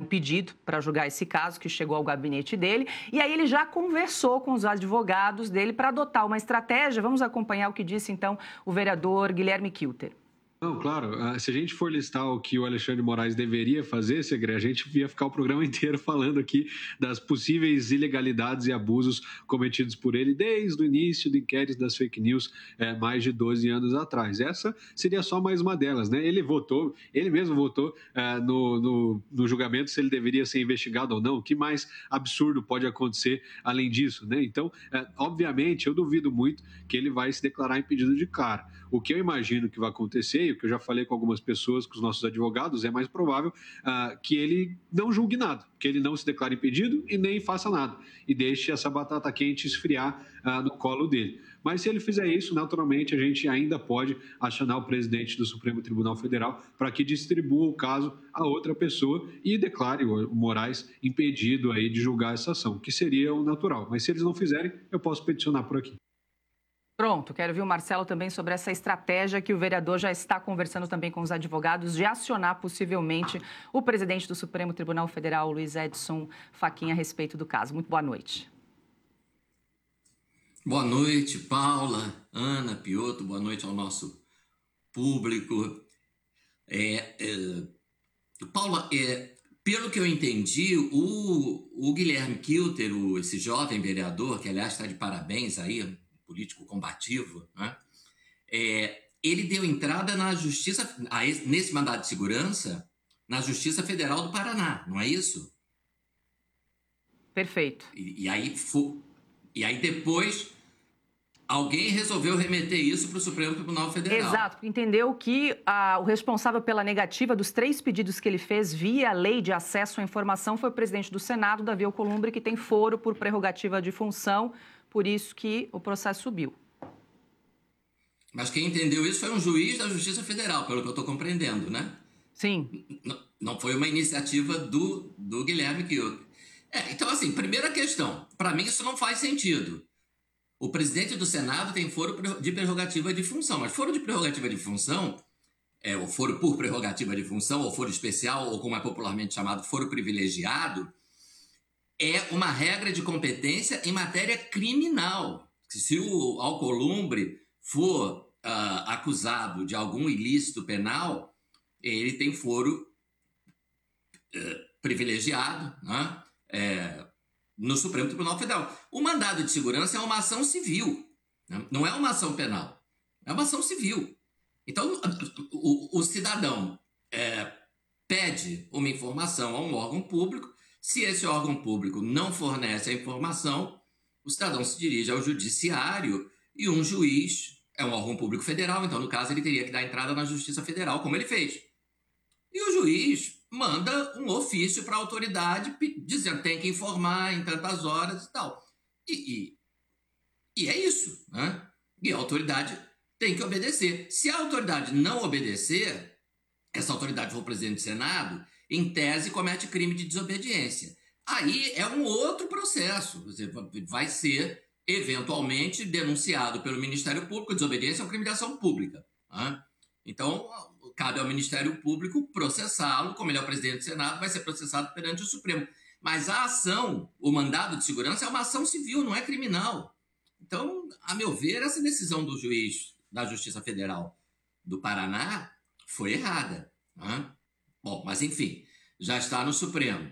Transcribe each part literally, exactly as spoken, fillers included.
pedido para julgar esse caso que chegou ao gabinete dele. E aí ele já conversou com os advogados dele para adotar uma estratégia. Vamos acompanhar o que disse, então, o vereador Guilherme Kilter. Não, claro, se a gente for listar o que o Alexandre de Moraes deveria fazer, Segre, a gente ia ficar o programa inteiro falando aqui das possíveis ilegalidades e abusos cometidos por ele desde o início do inquérito das fake news, é, mais de doze anos atrás. Essa seria só mais uma delas, né? Ele votou, ele mesmo votou é, no, no, no julgamento se ele deveria ser investigado ou não. O que mais absurdo pode acontecer além disso, né? Então, é, obviamente, eu duvido muito que ele vai se declarar impedido de cara. O que eu imagino que vai acontecer, o que eu já falei com algumas pessoas, com os nossos advogados, é mais provável uh, que ele não julgue nada, que ele não se declare impedido e nem faça nada, e deixe essa batata quente esfriar uh, no colo dele. Mas se ele fizer isso, naturalmente, a gente ainda pode acionar o presidente do Supremo Tribunal Federal para que distribua o caso a outra pessoa e declare o Moraes impedido aí de julgar essa ação, que seria o natural. Mas se eles não fizerem, eu posso peticionar por aqui. Pronto, quero ouvir o Marcelo também sobre essa estratégia que o vereador já está conversando também com os advogados de acionar possivelmente o presidente do Supremo Tribunal Federal, Luiz Edson Fachin, a respeito do caso. Muito boa noite. Boa noite, Paula, Ana, Piotr, boa noite ao nosso público. É, é, Paula, é, pelo que eu entendi, o, o Guilherme Kilter, o, esse jovem vereador, que aliás está de parabéns aí, político combativo, né? É, ele deu entrada na justiça, nesse mandado de segurança, na Justiça Federal do Paraná, não é isso? Perfeito. E, e, aí, e aí depois alguém resolveu remeter isso para o Supremo Tribunal Federal. Exato, porque entendeu que ah, o responsável pela negativa dos três pedidos que ele fez via lei de acesso à informação foi o presidente do Senado, Davi Alcolumbre, que tem foro por prerrogativa de função. Por isso que o processo subiu. Mas quem entendeu isso foi um juiz da Justiça Federal, pelo que eu estou compreendendo, né? Sim. Não, não foi uma iniciativa do, do Guilherme Kilter. É, então, assim, primeira questão. Para mim, isso não faz sentido. O presidente do Senado tem foro de prerrogativa de função. Mas foro de prerrogativa de função, é, o foro por prerrogativa de função, ou foro especial, ou como é popularmente chamado, foro privilegiado, é uma regra de competência em matéria criminal. Se o Alcolumbre for uh, acusado de algum ilícito penal, ele tem foro uh, privilegiado, né? é, no Supremo Tribunal Federal. O mandado de segurança é uma ação civil, né? Não é uma ação penal, é uma ação civil. Então, o, o cidadão é, pede uma informação a um órgão público. Se esse órgão público não fornece a informação, o cidadão se dirige ao judiciário e um juiz é um órgão público federal, então, no caso, ele teria que dar entrada na Justiça Federal, como ele fez. E o juiz manda um ofício para a autoridade dizendo que tem que informar em tantas horas e tal. E, e, e é isso, né? E a autoridade tem que obedecer. Se a autoridade não obedecer, essa autoridade for o presidente do Senado, em tese, comete crime de desobediência. Aí é um outro processo. Você vai ser, eventualmente, denunciado pelo Ministério Público. Desobediência é um crime de ação pública. Né? Então, cabe ao Ministério Público processá-lo. Como ele é o presidente do Senado, vai ser processado perante o Supremo. Mas a ação, o mandado de segurança, é uma ação civil, não é criminal. Então, a meu ver, essa decisão do juiz da Justiça Federal do Paraná foi errada. Né? Bom, mas enfim, já está no Supremo.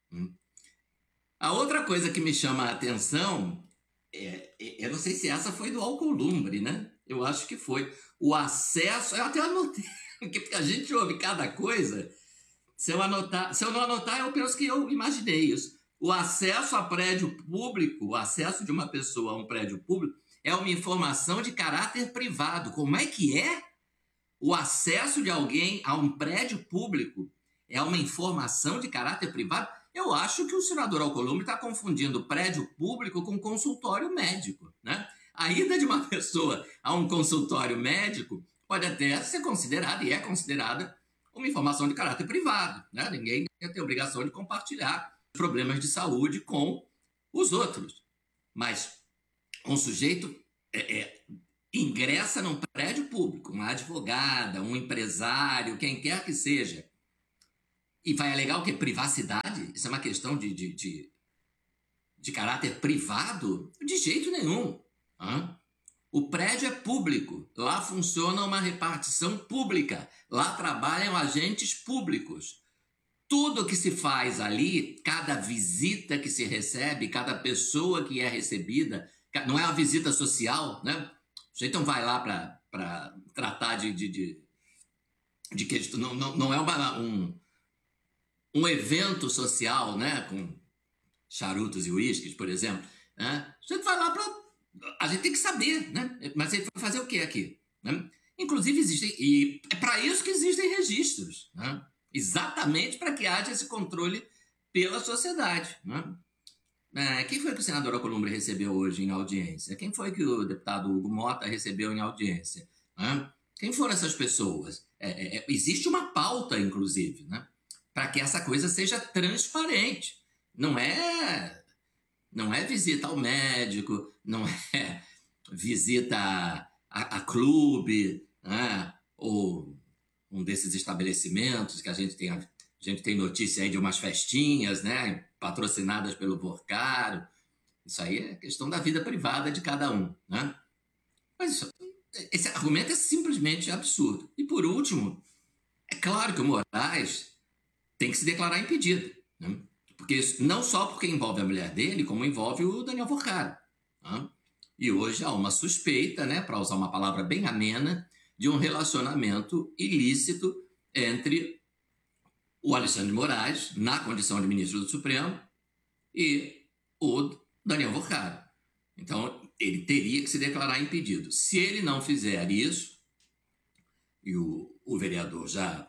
A outra coisa que me chama a atenção, é, eu não sei se essa foi do Alcolumbre, né? Eu acho que foi. O acesso, eu até anotei, porque a gente ouve cada coisa. Se eu, anotar, se eu não anotar, eu penso que eu imaginei isso. O acesso a prédio público, o acesso de uma pessoa a um prédio público, é uma informação de caráter privado. Como é que é? O acesso de alguém a um prédio público é uma informação de caráter privado? Eu acho que o senador Alcolumbre está confundindo prédio público com consultório médico, né? A ida de uma pessoa a um consultório médico pode até ser considerada, e é considerada, uma informação de caráter privado, né? Ninguém tem a obrigação de compartilhar problemas de saúde com os outros. Mas um sujeito é, é, ingressa num prédio público, uma advogada, um empresário, quem quer que seja, E vai alegar o quê? Privacidade? Isso é uma questão de, de, de, de caráter privado? De jeito nenhum. Hã? O prédio é público. Lá funciona uma repartição pública. Lá trabalham agentes públicos. Tudo que se faz ali, cada visita que se recebe, cada pessoa que é recebida, não é uma visita social, né? O jeito não vai lá para tratar de, de, de, de questão. Não, não, não é uma, um, um evento social, né? Com charutos e uísques, por exemplo. Né? O jeito vai lá para. A gente tem que saber, né? Mas ele vai fazer o que aqui? Né? Inclusive, existem. E é para isso que existem registros, né? Exatamente para que haja esse controle pela sociedade. Né? É, quem foi que o senador Alcolumbre recebeu hoje em audiência? Quem foi que o deputado Hugo Mota recebeu em audiência? Né? Quem foram essas pessoas? É, é, existe uma pauta, inclusive, né? Para que essa coisa seja transparente. Não é, não é visita ao médico, não é visita a, a, a clube, né? Ou um desses estabelecimentos que a gente tem, a gente tem notícia aí de umas festinhas, né, patrocinadas pelo Vorcaro. Isso aí é questão da vida privada de cada um, né? Mas isso, esse argumento é simplesmente absurdo. E por último, é claro que o Moraes tem que se declarar impedido, né? Porque isso, não só porque envolve a mulher dele, como envolve o Daniel Vorcaro, né? E hoje há uma suspeita, né, para usar uma palavra bem amena, de um relacionamento ilícito entre o Alexandre de Moraes, na condição de ministro do Supremo, e o Daniel Vorcaro. Então, ele teria que se declarar impedido. Se ele não fizer isso, e o, o vereador já,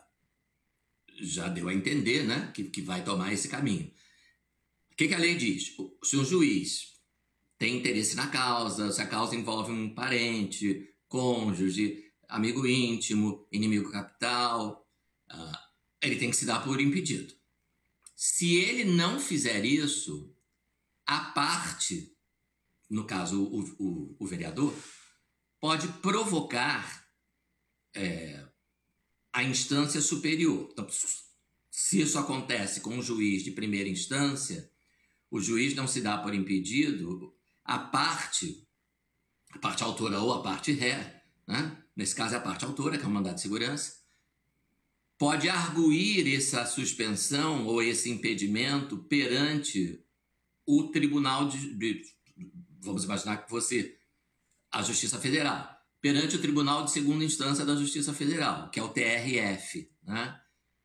já deu a entender, né, que, que vai tomar esse caminho. O que, que a lei diz? Se um juiz tem interesse na causa, se a causa envolve um parente, cônjuge, amigo íntimo, inimigo capital, uh, ele tem que se dar por impedido. Se ele não fizer isso, a parte, no caso o, o, o vereador, pode provocar é, a instância superior. Então, se isso acontece com um juiz de primeira instância, o juiz não se dá por impedido, a parte, a parte autora ou a parte ré, né? Nesse caso é a parte autora, que é o mandado de segurança, pode arguir essa suspensão ou esse impedimento perante o Tribunal de, de vamos imaginar que você, a Justiça Federal, perante o Tribunal de Segunda Instância da Justiça Federal, que é o T R F, né?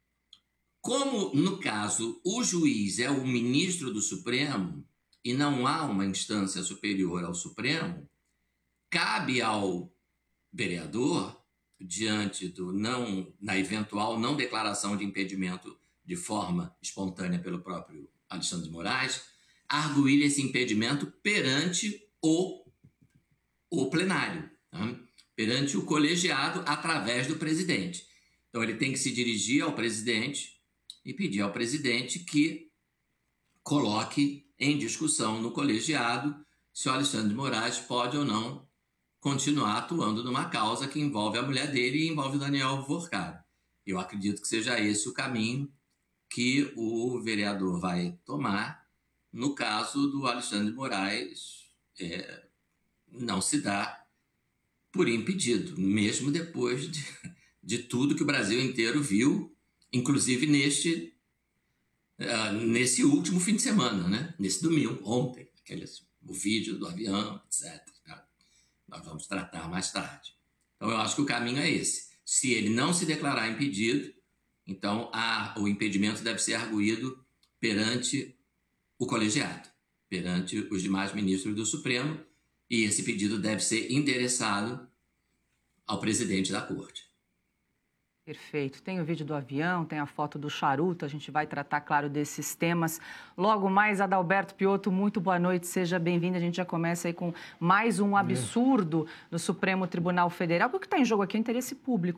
Como, no caso, o juiz é o ministro do Supremo e não há uma instância superior ao Supremo, cabe ao vereador, diante do não, na eventual não declaração de impedimento de forma espontânea pelo próprio Alexandre de Moraes, arguir esse impedimento perante o, o plenário, tá? Perante o colegiado através do presidente. Então ele tem que se dirigir ao presidente e pedir ao presidente que coloque em discussão no colegiado se o Alexandre de Moraes pode ou não continuar atuando numa causa que envolve a mulher dele e envolve o Daniel Vorcaro. Eu acredito que seja esse o caminho que o vereador vai tomar no caso do Alexandre de Moraes é, não se dar por impedido, mesmo depois de, de tudo que o Brasil inteiro viu, inclusive neste, uh, nesse último fim de semana, né? Nesse domingo, ontem, aqueles, o vídeo do avião, etcétera. Nós vamos tratar mais tarde. Então, eu acho que o caminho é esse. Se ele não se declarar impedido, então a, o impedimento deve ser arguído perante o colegiado, perante os demais ministros do Supremo, e esse pedido deve ser endereçado ao presidente da Corte. Perfeito. Tem o vídeo do avião, tem a foto do charuto, a gente vai tratar, claro, desses temas. Logo mais, Adalberto Piotto, muito boa noite, seja bem-vindo. A gente já começa aí com mais um absurdo no Supremo Tribunal Federal, porque o que está em jogo aqui é o interesse público.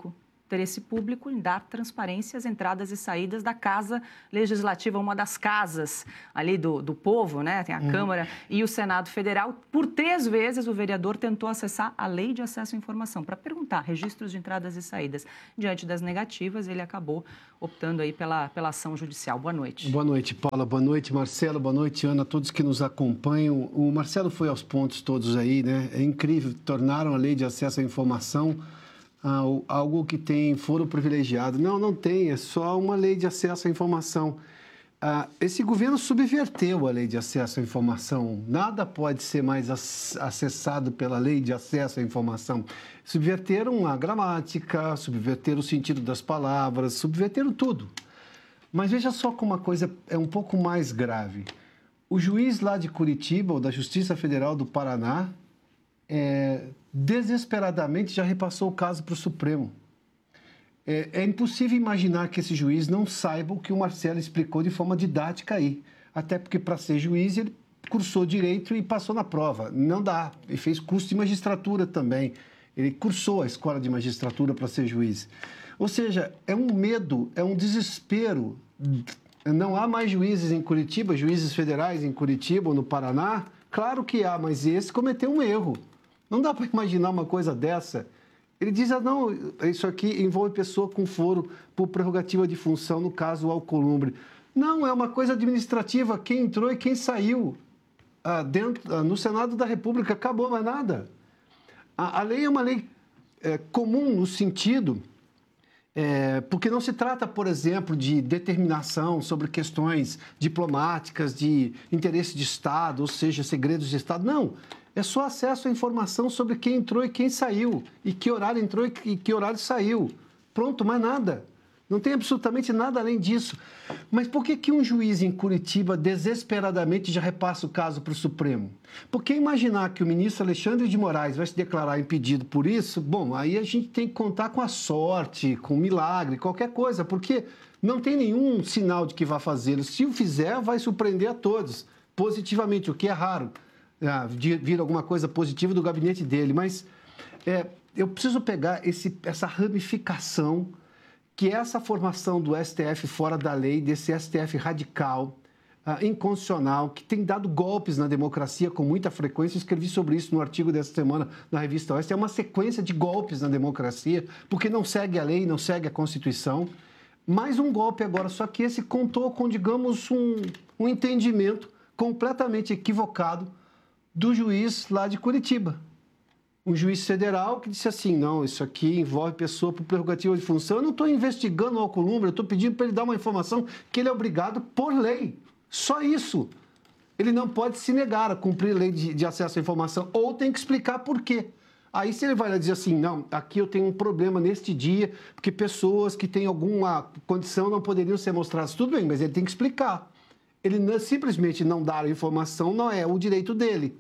interesse público em dar transparência às entradas e saídas da Casa Legislativa, uma das casas ali do, do povo, né? Tem a uhum. Câmara e o Senado Federal. Por três vezes o vereador tentou acessar a Lei de Acesso à Informação para perguntar registros de entradas e saídas. Diante das negativas, ele acabou optando aí pela, pela ação judicial. Boa noite. Boa noite, Paula. Boa noite, Marcelo. Boa noite, Ana, a todos que nos acompanham. O Marcelo foi aos pontos todos aí, né? É incrível. Tornaram a Lei de Acesso à Informação algo que tem foro privilegiado. Não, não tem, é só uma lei de acesso à informação. Esse governo subverteu a lei de acesso à informação. Nada pode ser mais acessado pela lei de acesso à informação. Subverteram a gramática, subverteram o sentido das palavras, subverteram tudo. Mas veja só como uma coisa é um pouco mais grave. O juiz lá de Curitiba, ou da Justiça Federal do Paraná, é, desesperadamente já repassou o caso para o Supremo. É, é impossível imaginar que esse juiz não saiba o que o Marcelo explicou de forma didática aí. Até porque, para ser juiz, ele cursou Direito e passou na prova. Não dá. Ele fez curso de magistratura também. Ele cursou a escola de magistratura para ser juiz. Ou seja, é um medo, é um desespero. Não há mais juízes em Curitiba, juízes federais em Curitiba ou no Paraná? Claro que há, mas esse cometeu um erro. Não dá para imaginar uma coisa dessa. Ele diz, ah, não, isso aqui envolve pessoa com foro por prerrogativa de função, no caso, o Alcolumbre. Não, é uma coisa administrativa, quem entrou e quem saiu. Ah, dentro, ah, no Senado da República, acabou, mais nada. A, a lei é uma lei é, comum no sentido, é, porque não se trata, por exemplo, de determinação sobre questões diplomáticas, de interesse de Estado, ou seja, segredos de Estado. Não. É só acesso à informação sobre quem entrou e quem saiu, e que horário entrou e que horário saiu. Pronto, mais nada. Não tem absolutamente nada além disso. Mas por que que um juiz em Curitiba desesperadamente já repassa o caso para o Supremo? Porque imaginar que o ministro Alexandre de Moraes vai se declarar impedido por isso, bom, aí a gente tem que contar com a sorte, com o milagre, qualquer coisa, porque não tem nenhum sinal de que vai fazê-lo. Se o fizer, vai surpreender a todos, positivamente, o que é raro. Ah, vir alguma coisa positiva do gabinete dele, mas é, eu preciso pegar esse, essa ramificação, que é essa formação do S T F fora da lei, desse S T F radical, ah, inconstitucional, que tem dado golpes na democracia com muita frequência. Eu escrevi sobre isso no artigo dessa semana na revista Oeste. É uma sequência de golpes na democracia, porque não segue a lei, não segue a Constituição. Mais um golpe agora, só que esse contou com, digamos, um, um entendimento completamente equivocado do juiz lá de Curitiba. Um juiz federal que disse assim, não, isso aqui envolve pessoa por prerrogativa de função. Eu não estou investigando o Alcolumbre, eu estou pedindo para ele dar uma informação que ele é obrigado por lei. Só isso. Ele não pode se negar a cumprir a lei de, de acesso à informação, ou tem que explicar por quê. Aí se ele vai lá dizer assim, não, aqui eu tenho um problema neste dia, porque pessoas que têm alguma condição não poderiam ser mostradas. Tudo bem, mas ele tem que explicar. Ele não, simplesmente não dar a informação não é o direito dele.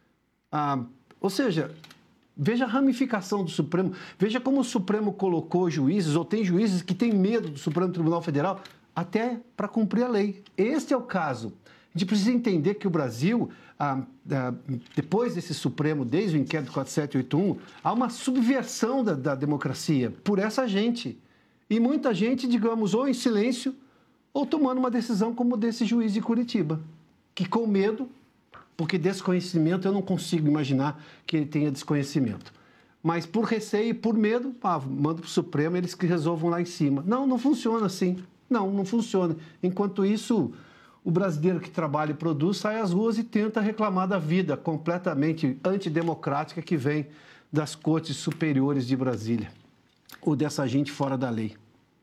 Ah, ou seja, veja a ramificação do Supremo, veja como o Supremo colocou juízes, ou tem juízes que têm medo do Supremo Tribunal Federal, até para cumprir a lei. Este é o caso. A gente precisa entender que o Brasil, ah, ah, depois desse Supremo, desde o inquérito quatro sete oito um, há uma subversão da, da democracia por essa gente. E muita gente, digamos, ou em silêncio, ou tomando uma decisão como desse juiz de Curitiba, que com medo, porque desconhecimento, eu não consigo imaginar que ele tenha desconhecimento. Mas por receio e por medo, ah, manda para o Supremo, eles que resolvam lá em cima. Não, não funciona assim. Não, não funciona. Enquanto isso, o brasileiro que trabalha e produz sai às ruas e tenta reclamar da vida completamente antidemocrática que vem das cortes superiores de Brasília, ou dessa gente fora da lei.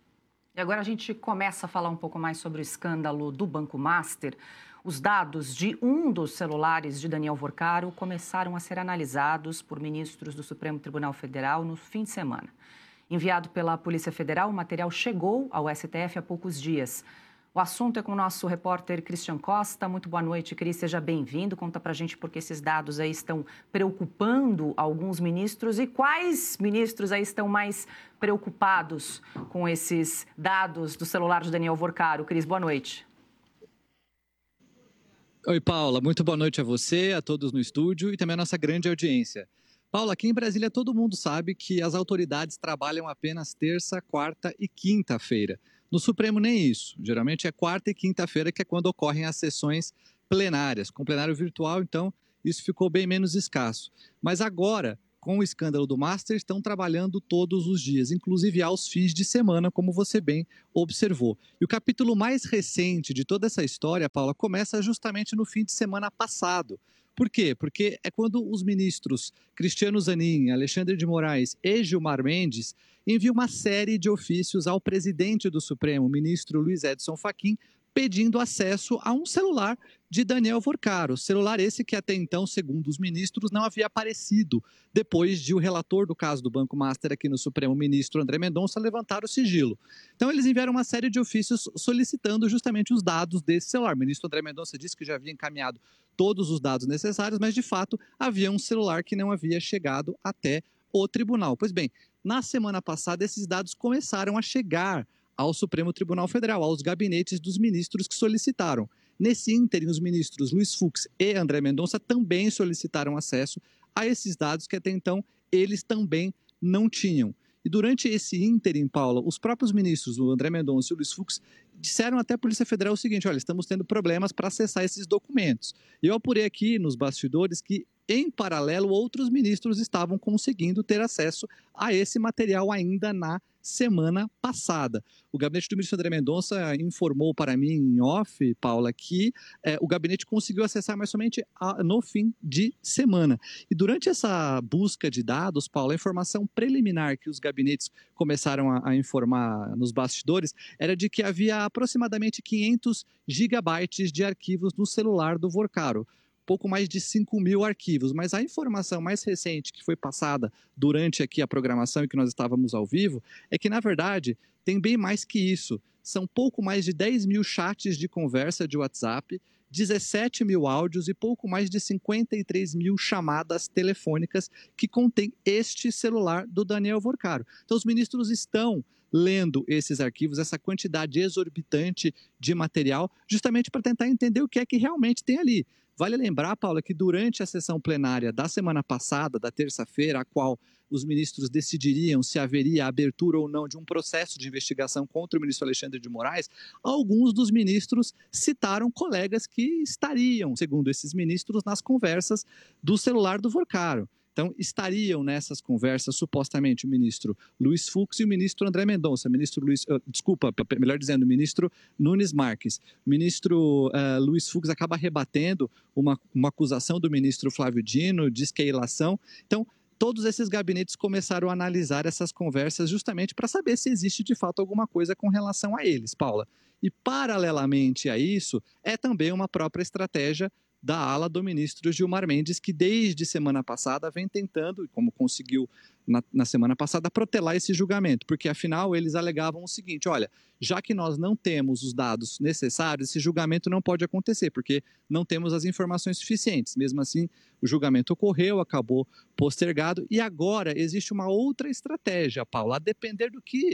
E agora a gente começa a falar um pouco mais sobre o escândalo do Banco Master. Os dados de um dos celulares de Daniel Vorcaro começaram a ser analisados por ministros do Supremo Tribunal Federal no fim de semana. Enviado pela Polícia Federal, o material chegou ao S T F há poucos dias. O assunto é com o nosso repórter Christian Costa. Muito boa noite, Cris, seja bem-vindo. Conta pra gente por que esses dados aí estão preocupando alguns ministros e quais ministros aí estão mais preocupados com esses dados do celular de Daniel Vorcaro. Cris, boa noite. Oi, Paula. Muito boa noite a você, a todos no estúdio e também a nossa grande audiência. Paula, aqui em Brasília todo mundo sabe que as autoridades trabalham apenas terça, quarta e quinta-feira. No Supremo nem isso. Geralmente é quarta e quinta-feira que é quando ocorrem as sessões plenárias. Com plenário virtual, então, isso ficou bem menos escasso. Mas agora, com o escândalo do Master, estão trabalhando todos os dias, inclusive aos fins de semana, como você bem observou. E o capítulo mais recente de toda essa história, Paula, começa justamente no fim de semana passado. Por quê? Porque é quando os ministros Cristiano Zanin, Alexandre de Moraes e Gilmar Mendes enviam uma série de ofícios ao presidente do Supremo, o ministro Luiz Edson Fachin, pedindo acesso a um celular de Daniel Vorcaro. Celular esse que até então, segundo os ministros, não havia aparecido depois de o relator do caso do Banco Master aqui no Supremo, o ministro André Mendonça, levantar o sigilo. Então eles enviaram uma série de ofícios solicitando justamente os dados desse celular. O ministro André Mendonça disse que já havia encaminhado todos os dados necessários, mas de fato havia um celular que não havia chegado até o tribunal. Pois bem, na semana passada esses dados começaram a chegar ao Supremo Tribunal Federal, aos gabinetes dos ministros que solicitaram. Nesse ínterim, os ministros Luiz Fux e André Mendonça também solicitaram acesso a esses dados que até então eles também não tinham. E durante esse ínterim, Paula, os próprios ministros, o André Mendonça e o Luiz Fux, disseram até à Polícia Federal o seguinte: olha, estamos tendo problemas para acessar esses documentos. E eu apurei aqui nos bastidores que, em paralelo, outros ministros estavam conseguindo ter acesso a esse material ainda na semana passada. O gabinete do ministro André Mendonça informou para mim em off, Paula, que eh, o gabinete conseguiu acessar, mas somente a, no fim de semana. E durante essa busca de dados, Paula, a informação preliminar que os gabinetes começaram a, a informar nos bastidores era de que havia aproximadamente quinhentos gigabytes de arquivos no celular do Vorcaro. Pouco mais de cinco mil arquivos, mas a informação mais recente que foi passada durante aqui a programação e que nós estávamos ao vivo é que, na verdade, tem bem mais que isso. São pouco mais de dez mil chats de conversa de WhatsApp, dezessete mil áudios e pouco mais de cinquenta e três mil chamadas telefônicas que contém este celular do Daniel Vorcaro. Então, os ministros estão lendo esses arquivos, essa quantidade exorbitante de material, justamente para tentar entender o que é que realmente tem ali. Vale lembrar, Paula, que durante a sessão plenária da semana passada, da terça-feira, a qual os ministros decidiriam se haveria abertura ou não de um processo de investigação contra o ministro Alexandre de Moraes, alguns dos ministros citaram colegas que estariam, segundo esses ministros, nas conversas do celular do Vorcaro. Então, estariam nessas conversas, supostamente, o ministro Luiz Fux e o ministro André Mendonça, ministro Luiz, uh, desculpa, melhor dizendo, o ministro Nunes Marques. O ministro uh, Luiz Fux acaba rebatendo uma, uma acusação do ministro Flávio Dino, diz que é ilação. Então, todos esses gabinetes começaram a analisar essas conversas justamente para saber se existe, de fato, alguma coisa com relação a eles, Paula. E, paralelamente a isso, é também uma própria estratégia da ala do ministro Gilmar Mendes, que desde semana passada vem tentando, como conseguiu na, na semana passada, protelar esse julgamento, porque afinal eles alegavam o seguinte: olha, já que nós não temos os dados necessários, esse julgamento não pode acontecer, porque não temos as informações suficientes. Mesmo assim, o julgamento ocorreu, acabou postergado, e agora existe uma outra estratégia, Paula, a depender do que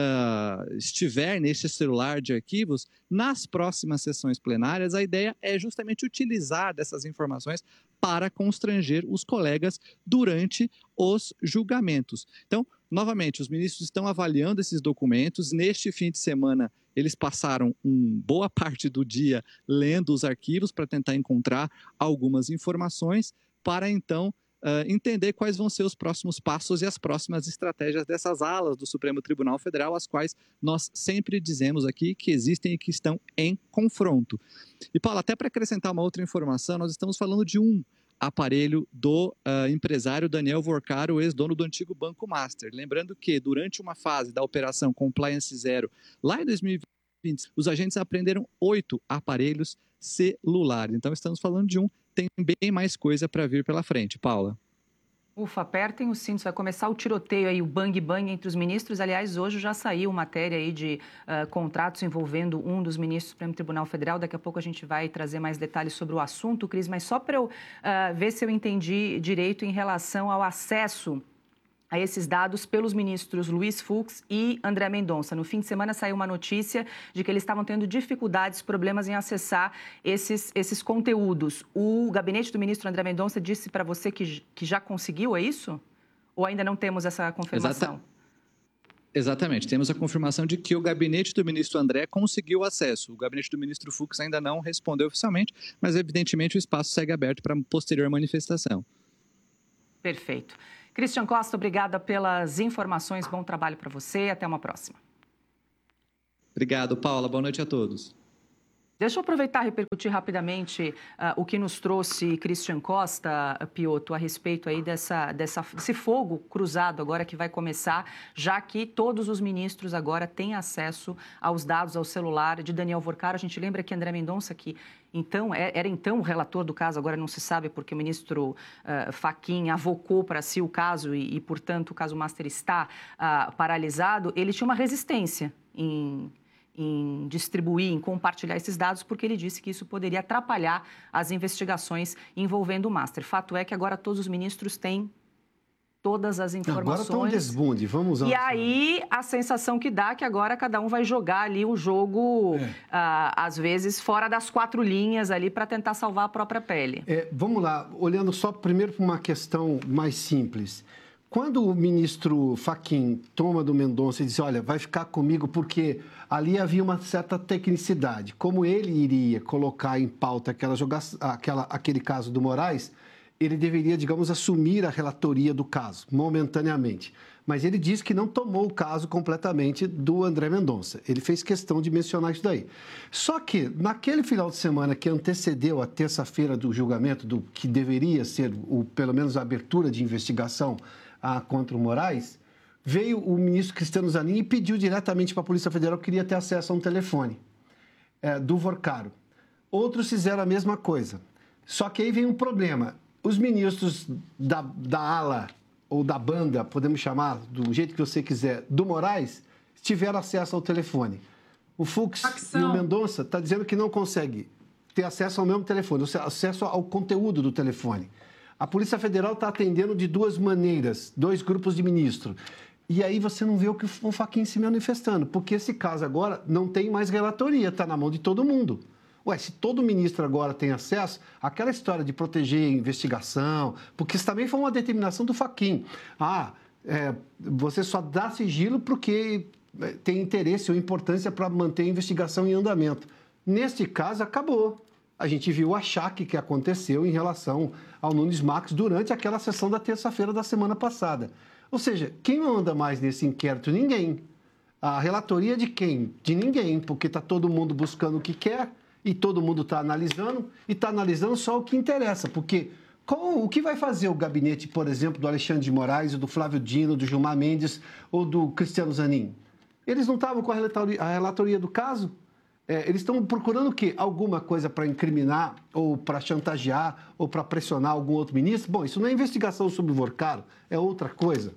Uh, estiver neste celular de arquivos, nas próximas sessões plenárias, a ideia é justamente utilizar dessas informações para constranger os colegas durante os julgamentos. Então, novamente, os ministros estão avaliando esses documentos. Neste fim de semana, eles passaram uma boa parte do dia lendo os arquivos para tentar encontrar algumas informações para, então, Uh, entender quais vão ser os próximos passos e as próximas estratégias dessas alas do Supremo Tribunal Federal, as quais nós sempre dizemos aqui que existem e que estão em confronto. E, Paulo, até para acrescentar uma outra informação, nós estamos falando de um aparelho do uh, empresário Daniel Vorcaro, ex-dono do antigo Banco Master. Lembrando que, durante uma fase da Operação Compliance Zero, lá em dois mil e vinte, os agentes apreenderam oito aparelhos celulares. Então, estamos falando de um. Tem bem mais coisa para vir pela frente. Paula. Ufa, apertem os cintos, vai começar o tiroteio aí, o bang-bang entre os ministros. Aliás, hoje já saiu matéria aí de uh, contratos envolvendo um dos ministros do Supremo Tribunal Federal. Daqui a pouco a gente vai trazer mais detalhes sobre o assunto, Cris, mas só para eu uh, ver se eu entendi direito em relação ao acesso a esses dados pelos ministros Luiz Fux e André Mendonça. No fim de semana saiu uma notícia de que eles estavam tendo dificuldades, problemas em acessar esses, esses conteúdos. O gabinete do ministro André Mendonça disse para você que, que já conseguiu, é isso? Ou ainda não temos essa confirmação? Exata... Exatamente. Temos a confirmação de que o gabinete do ministro André conseguiu acesso. O gabinete do ministro Fux ainda não respondeu oficialmente, mas evidentemente o espaço segue aberto para posterior manifestação. Perfeito. Christian Costa, obrigada pelas informações. Bom trabalho para você. Até uma próxima. Obrigado, Paula. Boa noite a todos. Deixa eu aproveitar e repercutir rapidamente uh, o que nos trouxe Christian Costa, uh, Piotto, a respeito aí dessa, dessa, desse fogo cruzado agora que vai começar, já que todos os ministros agora têm acesso aos dados, ao celular de Daniel Vorcaro. A gente lembra que André Mendonça, que então, era então o relator do caso, agora não se sabe porque o ministro uh, Fachin avocou para si o caso e, e, portanto, o caso Master está uh, paralisado, ele tinha uma resistência em... em distribuir, em compartilhar esses dados, porque ele disse que isso poderia atrapalhar as investigações envolvendo o Master. Fato é que agora todos os ministros têm todas as informações. Agora está um desbunde, vamos lá. E aí, a sensação que dá é que agora cada um vai jogar ali o jogo, é. uh, às vezes, fora das quatro linhas ali, para tentar salvar a própria pele. É, vamos lá, olhando só primeiro para uma questão mais simples. Quando o ministro Fachin toma do Mendonça e diz, olha, vai ficar comigo porque ali havia uma certa tecnicidade. Como ele iria colocar em pauta aquela jogação, aquela, aquele caso do Moraes, ele deveria, digamos, assumir a relatoria do caso, momentaneamente. Mas ele disse que não tomou o caso completamente do André Mendonça. Ele fez questão de mencionar isso daí. Só que, naquele final de semana que antecedeu a terça-feira do julgamento, do que deveria ser, o, pelo menos, a abertura de investigação a, contra o Moraes, veio o ministro Cristiano Zanin e pediu diretamente para a Polícia Federal que queria ter acesso a um telefone é, do Vorcaro. Outros fizeram a mesma coisa. Só que aí vem um problema. Os ministros da, da ala ou da banda, podemos chamar do jeito que você quiser, do Moraes, tiveram acesso ao telefone. O Fux Facção. e o Mendonça estão dizendo que não consegue ter acesso ao mesmo telefone, acesso ao conteúdo do telefone. A Polícia Federal está atendendo de duas maneiras, dois grupos de ministros. E aí você não vê o que o Fachin se manifestando, porque esse caso agora não tem mais relatoria, está na mão de todo mundo. Ué, se todo ministro agora tem acesso, aquela história de proteger a investigação, porque isso também foi uma determinação do Fachin. Ah, é, você só dá sigilo porque tem interesse ou importância para manter a investigação em andamento. Neste caso, acabou. A gente viu o achaque que aconteceu em relação ao Nunes Marques durante aquela sessão da terça-feira da semana passada. Ou seja, quem manda mais nesse inquérito? Ninguém. A relatoria de quem? De ninguém, porque está todo mundo buscando o que quer e todo mundo está analisando e está analisando só o que interessa, porque qual, o que vai fazer o gabinete, por exemplo, do Alexandre de Moraes, do Flávio Dino, do Gilmar Mendes ou do Cristiano Zanin? Eles não estavam com a relatoria, a relatoria do caso? É, eles estão procurando o quê? Alguma coisa para incriminar ou para chantagear ou para pressionar algum outro ministro? Bom, isso não é investigação sobre o Vorcaro, é outra coisa.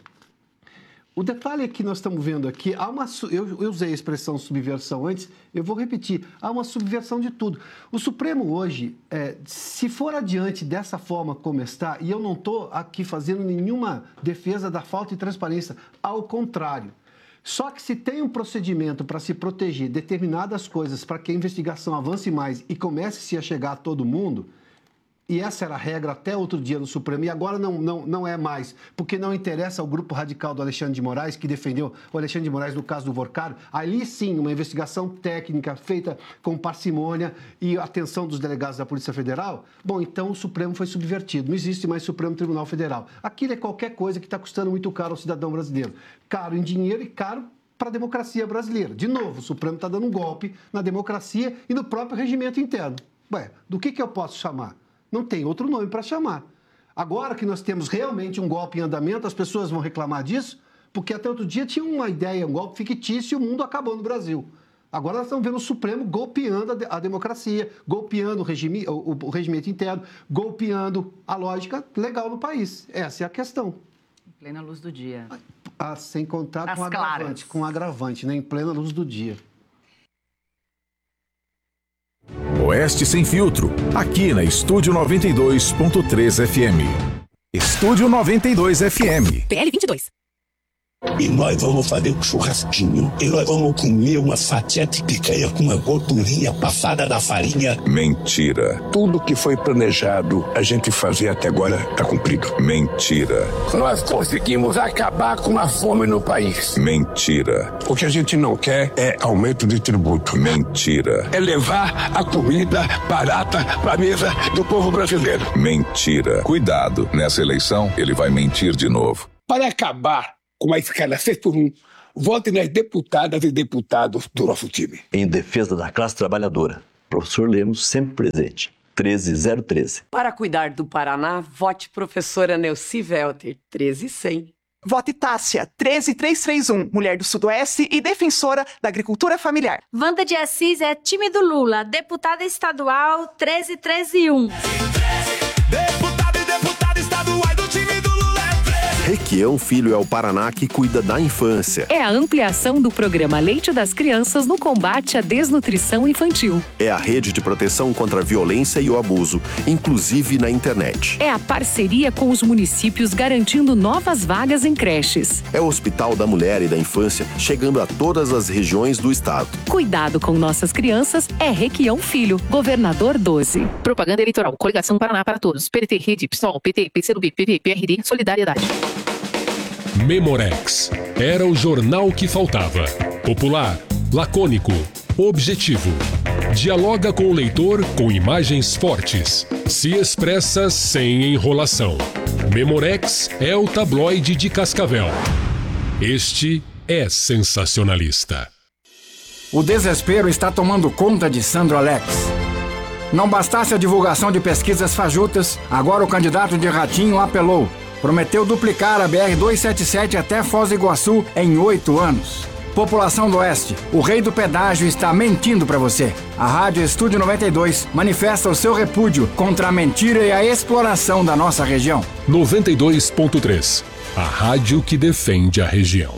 O detalhe é que nós estamos vendo aqui, há uma, eu, eu usei a expressão subversão antes, eu vou repetir, há uma subversão de tudo. O Supremo hoje, é, se for adiante dessa forma como está, e eu não estou aqui fazendo nenhuma defesa da falta de transparência, ao contrário. Só que se tem um procedimento para se proteger determinadas coisas para que a investigação avance mais e comece a chegar a todo mundo, e essa era a regra até outro dia no Supremo, e agora não, não, não é mais, porque não interessa ao grupo radical do Alexandre de Moraes, que defendeu o Alexandre de Moraes no caso do Vorcaro, ali sim, uma investigação técnica feita com parcimônia e atenção dos delegados da Polícia Federal, bom, então o Supremo foi subvertido, não existe mais Supremo Tribunal Federal. Aquilo é qualquer coisa que está custando muito caro ao cidadão brasileiro, caro em dinheiro e caro para a democracia brasileira. De novo, o Supremo está dando um golpe na democracia e no próprio regimento interno. Ué, do que, que eu posso chamar? Não tem outro nome para chamar. Agora que nós temos realmente um golpe em andamento, as pessoas vão reclamar disso, porque até outro dia tinha uma ideia, um golpe fictício e o mundo acabou no Brasil. Agora nós estamos vendo o Supremo golpeando a democracia, golpeando o, regime, o, o regimento interno, golpeando a lógica legal no país. Essa é a questão. Em plena luz do dia. Ah, sem contar As com agravante, com agravante, né? Em plena luz do dia. Oeste Sem Filtro, aqui na Estúdio noventa e dois ponto três F M. Estúdio noventa e dois F M. P L vinte e dois. E nós vamos fazer um churrasquinho. E nós vamos comer uma fatia de picanha com uma gordurinha passada da farinha. Mentira. Tudo que foi planejado a gente fazer até agora está cumprido. Mentira. Nós conseguimos acabar com a fome no país. Mentira. O que a gente não quer é aumento de tributo. Mentira. É levar a comida barata para a mesa do povo brasileiro. Mentira. Cuidado, nessa eleição ele vai mentir de novo. Para acabar com a escala seis por um, vote nas deputadas e deputados do nosso time. Em defesa da classe trabalhadora, professor Lemos sempre presente, treze zero treze. Para cuidar do Paraná, vote professora Neuci Welter, treze cem. Vote Tássia, treze trezentos e trinta e um, mulher do Sudoeste e defensora da agricultura familiar. Wanda de Assis é time do Lula, deputada estadual, treze trezentos e um. Deputado e deputada estaduais do time do Lula é treze. Requião Filho é o Paraná que cuida da infância. É a ampliação do programa Leite das Crianças no combate à desnutrição infantil. É a rede de proteção contra a violência e o abuso, inclusive na internet. É a parceria com os municípios garantindo novas vagas em creches. É o Hospital da Mulher e da Infância chegando a todas as regiões do estado. Cuidado com nossas crianças é Requião Filho, governador doze. Propaganda eleitoral, Coligação Paraná para Todos, P T, Rede, PSOL, P T, P C do B, P V, P R D, Solidariedade. Memorex. Era o jornal que faltava. Popular, lacônico, objetivo. Dialoga com o leitor com imagens fortes. Se expressa sem enrolação. Memorex é o tabloide de Cascavel. Este é sensacionalista. O desespero está tomando conta de Sandro Alex. Não bastasse a divulgação de pesquisas fajutas, agora o candidato de Ratinho apelou. Prometeu duplicar a B R duzentos e setenta e sete até Foz do Iguaçu em oito anos. População do Oeste, o rei do pedágio está mentindo para você. A Rádio Estúdio noventa e dois manifesta o seu repúdio contra a mentira e a exploração da nossa região. noventa e dois ponto três. A rádio que defende a região.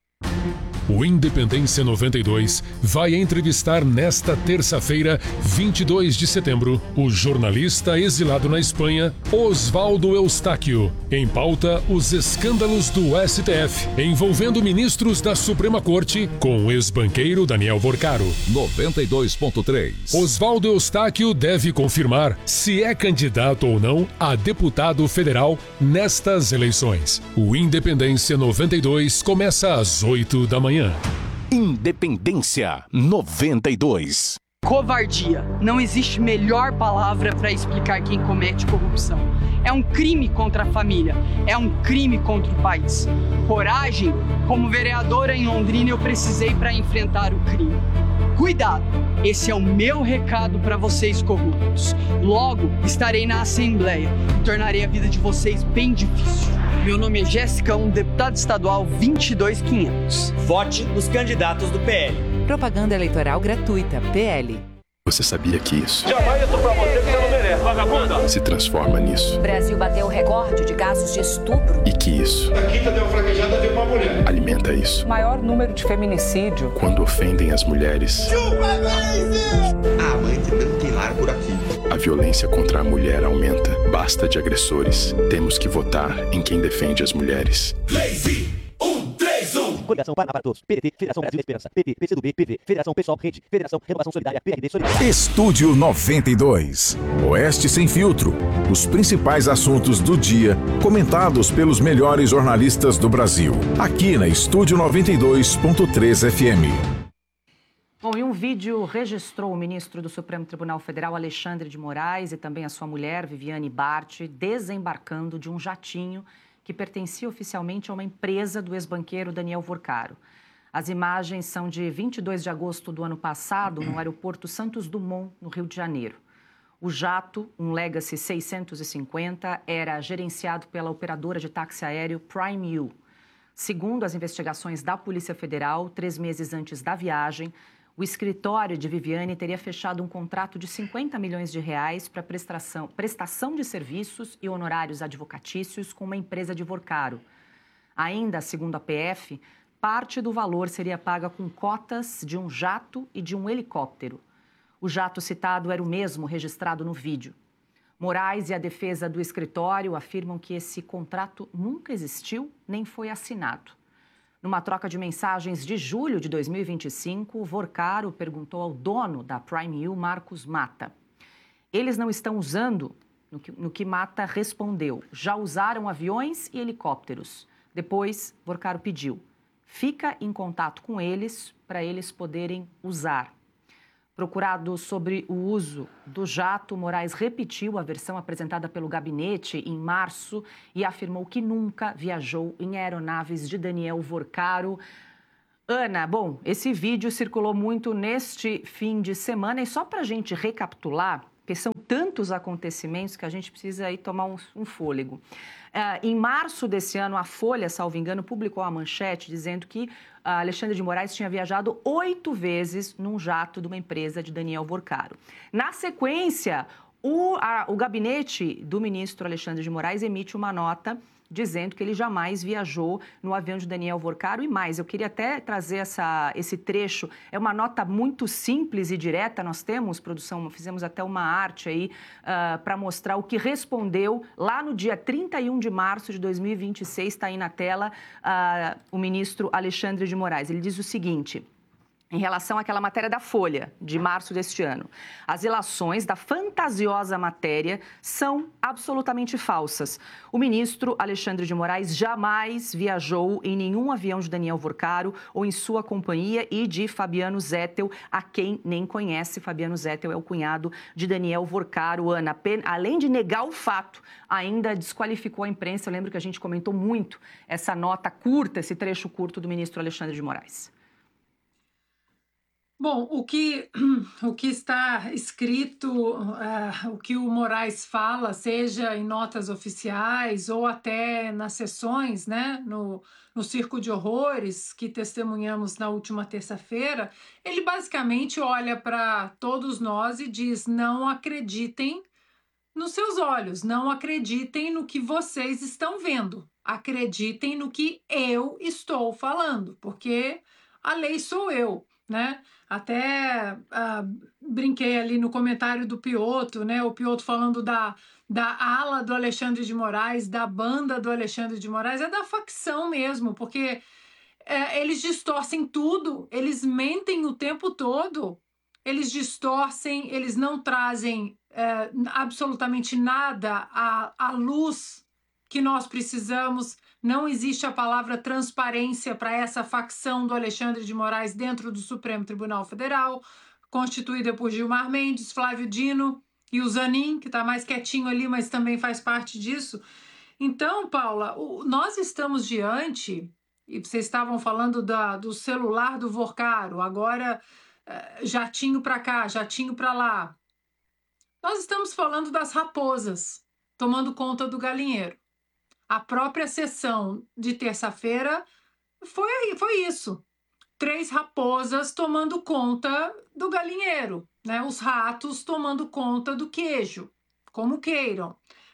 O Independência noventa e dois vai entrevistar nesta terça-feira, vinte e dois de setembro, o jornalista exilado na Espanha, Oswaldo Eustáquio. Em pauta, os escândalos do S T F, envolvendo ministros da Suprema Corte, com o ex-banqueiro Daniel Vorcaro. noventa e dois ponto três. Oswaldo Eustáquio deve confirmar se é candidato ou não a deputado federal nestas eleições. O Independência noventa e dois começa às oito da manhã. Independência noventa e dois. Covardia. Não existe melhor palavra para explicar quem comete corrupção. É um crime contra a família. É um crime contra o país. Coragem. Como vereadora em Londrina, eu precisei para enfrentar o crime. Cuidado. Esse é o meu recado para vocês corruptos. Logo, estarei na Assembleia e tornarei a vida de vocês bem difícil. Meu nome é Jéssica, um deputado estadual vinte e dois mil e quinhentos. Vote nos candidatos do P L. Propaganda eleitoral gratuita, P L. Você sabia que isso jamais eu tô pra você que você não merece, vagabunda. se transforma nisso? O Brasil bateu o recorde de casos de estupro. E que isso A quinta deu fraquejada de uma mulher. alimenta isso. O maior número de feminicídio. Quando ofendem as mulheres. Ah, mãe, não tem lar por aqui. A violência contra a mulher aumenta. Basta de agressores. Temos que votar em quem defende as mulheres. Lazy, um, três, um. Coligação Paraná para Todos, P T, Federação Brasil Esperança, P T, P C do B, P V, Federação Pessoal, Rede, Federação Renovação Solidária, P R D Solidariedade. Estúdio noventa e dois. Oeste Sem Filtro. Os principais assuntos do dia, comentados pelos melhores jornalistas do Brasil. Aqui na Estúdio noventa e dois ponto três F M. Bom, e um vídeo registrou o ministro do Supremo Tribunal Federal, Alexandre de Moraes, e também a sua mulher, Viviane Bart, desembarcando de um jatinho que pertencia oficialmente a uma empresa do ex-banqueiro Daniel Vorcaro. As imagens são de vinte e dois de agosto do ano passado, no aeroporto Santos Dumont, no Rio de Janeiro. O jato, um Legacy seiscentos e cinquenta, era gerenciado pela operadora de táxi aéreo Prime U. Segundo as investigações da Polícia Federal, três meses antes da viagem, o escritório de Viviane teria fechado um contrato de cinquenta milhões de reais para prestação, prestação de serviços e honorários advocatícios com uma empresa de Vorcaro. Ainda, segundo a P F, parte do valor seria paga com cotas de um jato e de um helicóptero. O jato citado era o mesmo registrado no vídeo. Moraes e a defesa do escritório afirmam que esse contrato nunca existiu nem foi assinado. Numa troca de mensagens de julho de dois mil e vinte e cinco, Vorcaro perguntou ao dono da Prime U, Marcos Mata. Eles não estão usando, no que, no que Mata respondeu, já usaram aviões e helicópteros. Depois, Vorcaro pediu, fica em contato com eles para eles poderem usar. Procurado sobre o uso do jato, Moraes repetiu a versão apresentada pelo gabinete em março e afirmou que nunca viajou em aeronaves de Daniel Vorcaro. Ana, bom, esse vídeo circulou muito neste fim de semana e só para a gente recapitular, porque são tantos acontecimentos que a gente precisa aí tomar um, um fôlego. Uh, em março desse ano, a Folha, salvo engano, publicou a manchete dizendo que uh, Alexandre de Moraes tinha viajado oito vezes num jato de uma empresa de Daniel Vorcaro. Na sequência, o, a, o gabinete do ministro Alexandre de Moraes emite uma nota dizendo que ele jamais viajou no avião de Daniel Vorcaro e mais. Eu queria até trazer essa, esse trecho. É uma nota muito simples e direta. Nós temos, produção, fizemos até uma arte aí uh, para mostrar o que respondeu lá no dia trinta e um de março de dois mil e vinte e seis, está aí na tela, uh, o ministro Alexandre de Moraes. Ele diz o seguinte... Em relação àquela matéria da Folha, de março deste ano. As ilações da fantasiosa matéria são absolutamente falsas. O ministro Alexandre de Moraes jamais viajou em nenhum avião de Daniel Vorcaro ou em sua companhia e de Fabiano Zettel, a quem nem conhece. Fabiano Zettel é o cunhado de Daniel Vorcaro. Ana, além de negar o fato, ainda desqualificou a imprensa. Eu lembro que a gente comentou muito essa nota curta, esse trecho curto do ministro Alexandre de Moraes. Bom, o que, o que está escrito, uh, o que o Moraes fala, seja em notas oficiais ou até nas sessões, né, no, no Circo de Horrores, que testemunhamos na última terça-feira, ele basicamente olha para todos nós e diz, não acreditem nos seus olhos, não acreditem no que vocês estão vendo, acreditem no que eu estou falando, porque a lei sou eu. Né? Até uh, brinquei ali no comentário do Piotto, né? O Piotto falando da, da ala do Alexandre de Moraes, da banda do Alexandre de Moraes, é da facção mesmo, porque é, eles distorcem tudo, eles mentem o tempo todo, eles distorcem, eles não trazem é, absolutamente nada à, à luz que nós precisamos. Não existe a palavra transparência para essa facção do Alexandre de Moraes dentro do Supremo Tribunal Federal, constituída por Gilmar Mendes, Flávio Dino e o Zanin, que está mais quietinho ali, mas também faz parte disso. Então, Paula, o, nós estamos diante, e vocês estavam falando da, do celular do Vorcaro, agora uh, jatinho para cá, jatinho para lá. Nós estamos falando das raposas tomando conta do galinheiro. A própria sessão de terça-feira foi, foi isso. Três raposas tomando conta do galinheiro, né? Os ratos tomando conta do queijo, como queiram.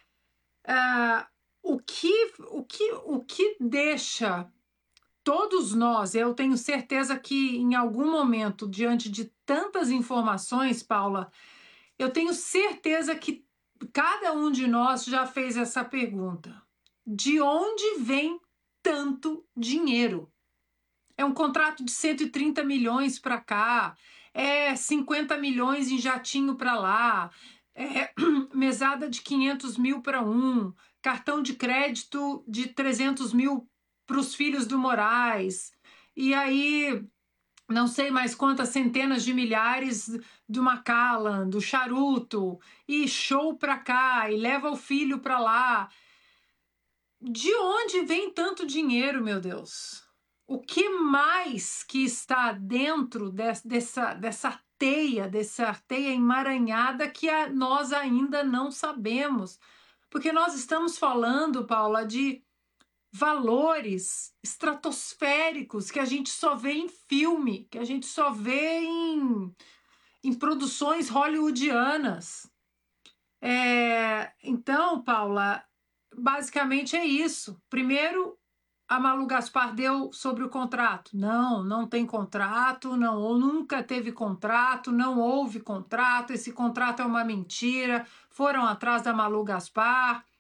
Uh, o, que, o, que, o que deixa todos nós, eu tenho certeza que em algum momento, diante de tantas informações, Paula, eu tenho certeza que cada um de nós já fez essa pergunta. De onde vem tanto dinheiro? É um contrato de cento e trinta milhões para cá, é cinquenta milhões em jatinho para lá, é mesada de quinhentos mil para um, cartão de crédito de trezentos mil para os filhos do Moraes, e aí não sei mais quantas centenas de milhares do Macallan, do Charuto, e show para cá, e leva o filho para lá. De onde vem tanto dinheiro, meu Deus? O que mais que está dentro de, dessa, dessa teia, dessa teia emaranhada que a, nós ainda não sabemos? Porque nós estamos falando, Paula, de valores estratosféricos que a gente só vê em filme, que a gente só vê em, em produções hollywoodianas. É, então, Paula, basicamente é isso. Primeiro, a Malu Gaspar deu sobre o contrato. Não, não tem contrato, não, ou nunca teve contrato, não houve contrato, esse contrato é uma mentira, foram atrás da Malu Gaspar,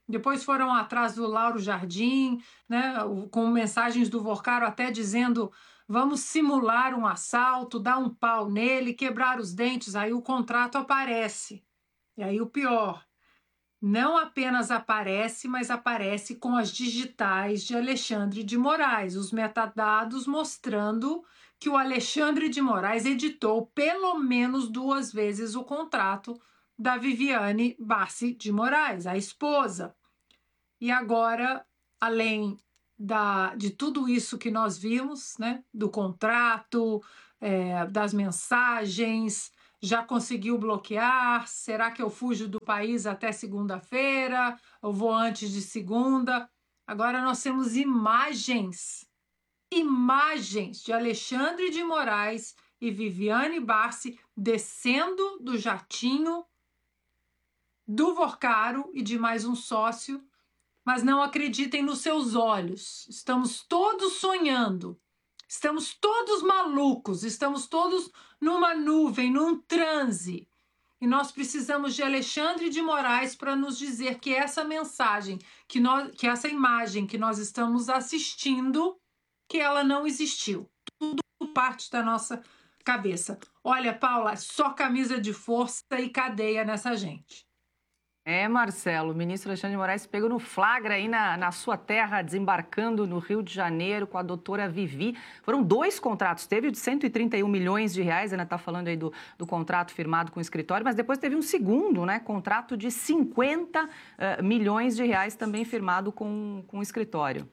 Depois foram atrás do Lauro Jardim, né, com mensagens do Vorcaro até dizendo: vamos simular um assalto, dar um pau nele, quebrar os dentes. Aí o contrato aparece. E aí o pior, não apenas aparece, mas aparece com as digitais de Alexandre de Moraes, os metadados mostrando que o Alexandre de Moraes editou pelo menos duas vezes o contrato da Viviane Barsi de Moraes, a esposa. E agora, além da, de tudo isso que nós vimos, né, do contrato, é, das mensagens, já conseguiu bloquear? Será que eu fujo do país até segunda-feira? Eu vou antes de segunda? Agora nós temos imagens, imagens de Alexandre de Moraes e Viviane Barsi descendo do jatinho do Vorcaro e de mais um sócio, mas não acreditem nos seus olhos. Estamos todos sonhando. Estamos todos malucos, estamos todos numa nuvem, num transe. E nós precisamos de Alexandre de Moraes para nos dizer que essa mensagem, que, nós, que essa imagem que nós estamos assistindo, que ela não existiu. Tudo parte da nossa cabeça. Olha, Paula, só camisa de força e cadeia nessa gente. É, Marcelo, o ministro Alexandre de Moraes pegou no flagra aí na, na sua terra, desembarcando no Rio de Janeiro com a doutora Vivi. Foram dois contratos, teve o de cento e trinta e um milhões de reais, ainda está falando aí do, do contrato firmado com o escritório, mas depois teve um segundo, né, contrato de cinquenta uh, milhões de reais também firmado com, com o escritório.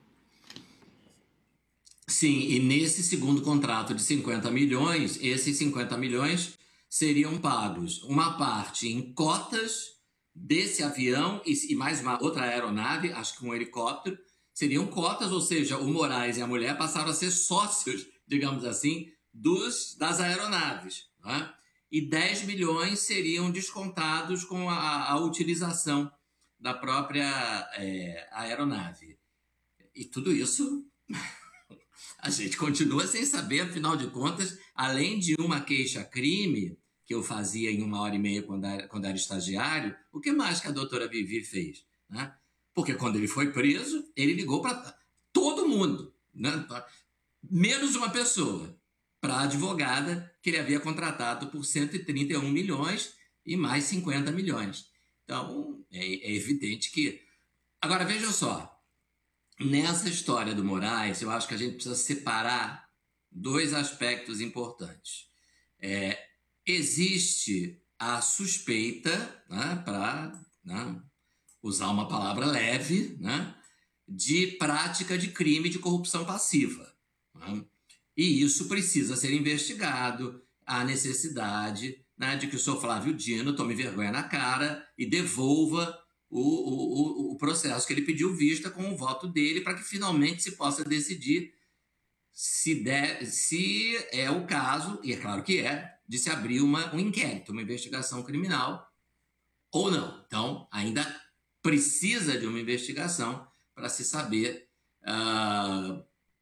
Sim, e nesse segundo contrato de cinquenta milhões, esses cinquenta milhões seriam pagos uma parte em cotas desse avião e, e mais uma outra aeronave, acho que um helicóptero, seriam cotas, ou seja, o Moraes e a mulher passaram a ser sócios, digamos assim, dos, das aeronaves. Né? E dez milhões seriam descontados com a, a utilização da própria é, aeronave. E tudo isso a gente continua sem saber, afinal de contas, além de uma queixa-crime que eu fazia em uma hora e meia quando era, quando era estagiário, o que mais que a doutora Vivi fez? Né? Porque quando ele foi preso, ele ligou para todo mundo, né? Menos uma pessoa, para a advogada que ele havia contratado por cento e trinta e um milhões e mais cinquenta milhões. Então, é, é evidente que... Agora, veja só, nessa história do Moraes, eu acho que a gente precisa separar dois aspectos importantes. É... Existe a suspeita, né, para né, usar uma palavra leve, né, de prática de crime de corrupção passiva. Né? E isso precisa ser investigado. Há necessidade, né, de que o senhor Flávio Dino tome vergonha na cara e devolva o, o, o processo que ele pediu vista com o voto dele para que finalmente se possa decidir se, der, se é o caso, e é claro que é, de se abrir uma, um inquérito, uma investigação criminal ou não. Então, ainda precisa de uma investigação para se saber uh,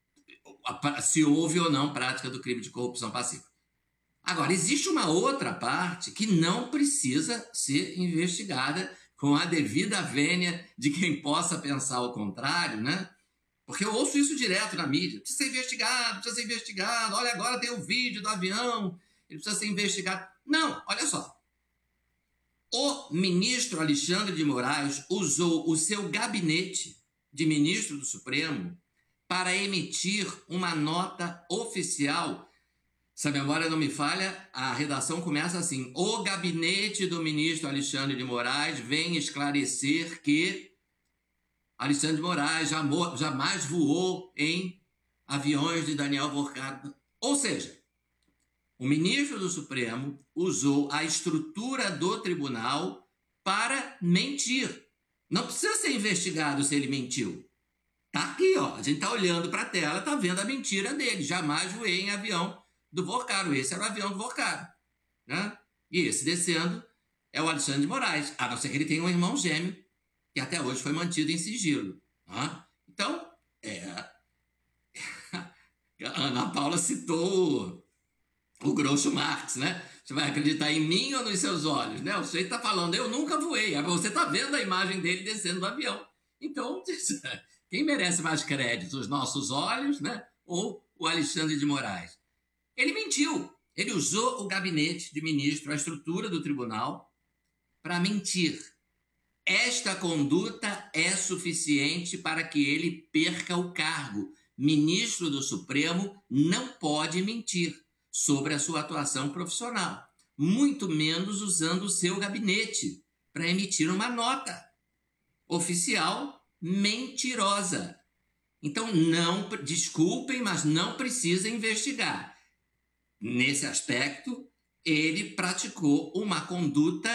se houve ou não prática do crime de corrupção passiva. Agora, existe uma outra parte que não precisa ser investigada com a devida vênia de quem possa pensar o contrário, né? Porque eu ouço isso direto na mídia. Precisa ser investigado, precisa ser investigado. Olha, agora tem o vídeo do avião. Ele precisa ser investigado. Não, olha só. O ministro Alexandre de Moraes usou o seu gabinete de ministro do Supremo para emitir uma nota oficial. Se a memória não me falha, a redação começa assim: o gabinete do ministro Alexandre de Moraes vem esclarecer que Alexandre de Moraes jamais voou em aviões de Daniel Vorcaro. Ou seja, o ministro do Supremo usou a estrutura do tribunal para mentir. Não precisa ser investigado se ele mentiu. Tá aqui, ó. A gente tá olhando para a tela, tá vendo a mentira dele. Jamais voei em avião do Vorcaro. Esse era o avião do Vorcaro. Né? E esse descendo é o Alexandre de Moraes. A não ser que ele tenha um irmão gêmeo, que até hoje foi mantido em sigilo. Né? Então, é... a Ana Paula citou o Groucho Marx, né? Você vai acreditar em mim ou nos seus olhos? Né? O sujeito está falando, eu nunca voei. Você está vendo a imagem dele descendo do avião. Então, quem merece mais crédito? Os nossos olhos, né? Ou o Alexandre de Moraes? Ele mentiu. Ele usou o gabinete de ministro, a estrutura do tribunal, para mentir. Esta conduta é suficiente para que ele perca o cargo. Ministro do Supremo não pode mentir sobre a sua atuação profissional, muito menos usando o seu gabinete para emitir uma nota oficial mentirosa. Então, não, desculpem, mas não precisa investigar. Nesse aspecto, ele praticou uma conduta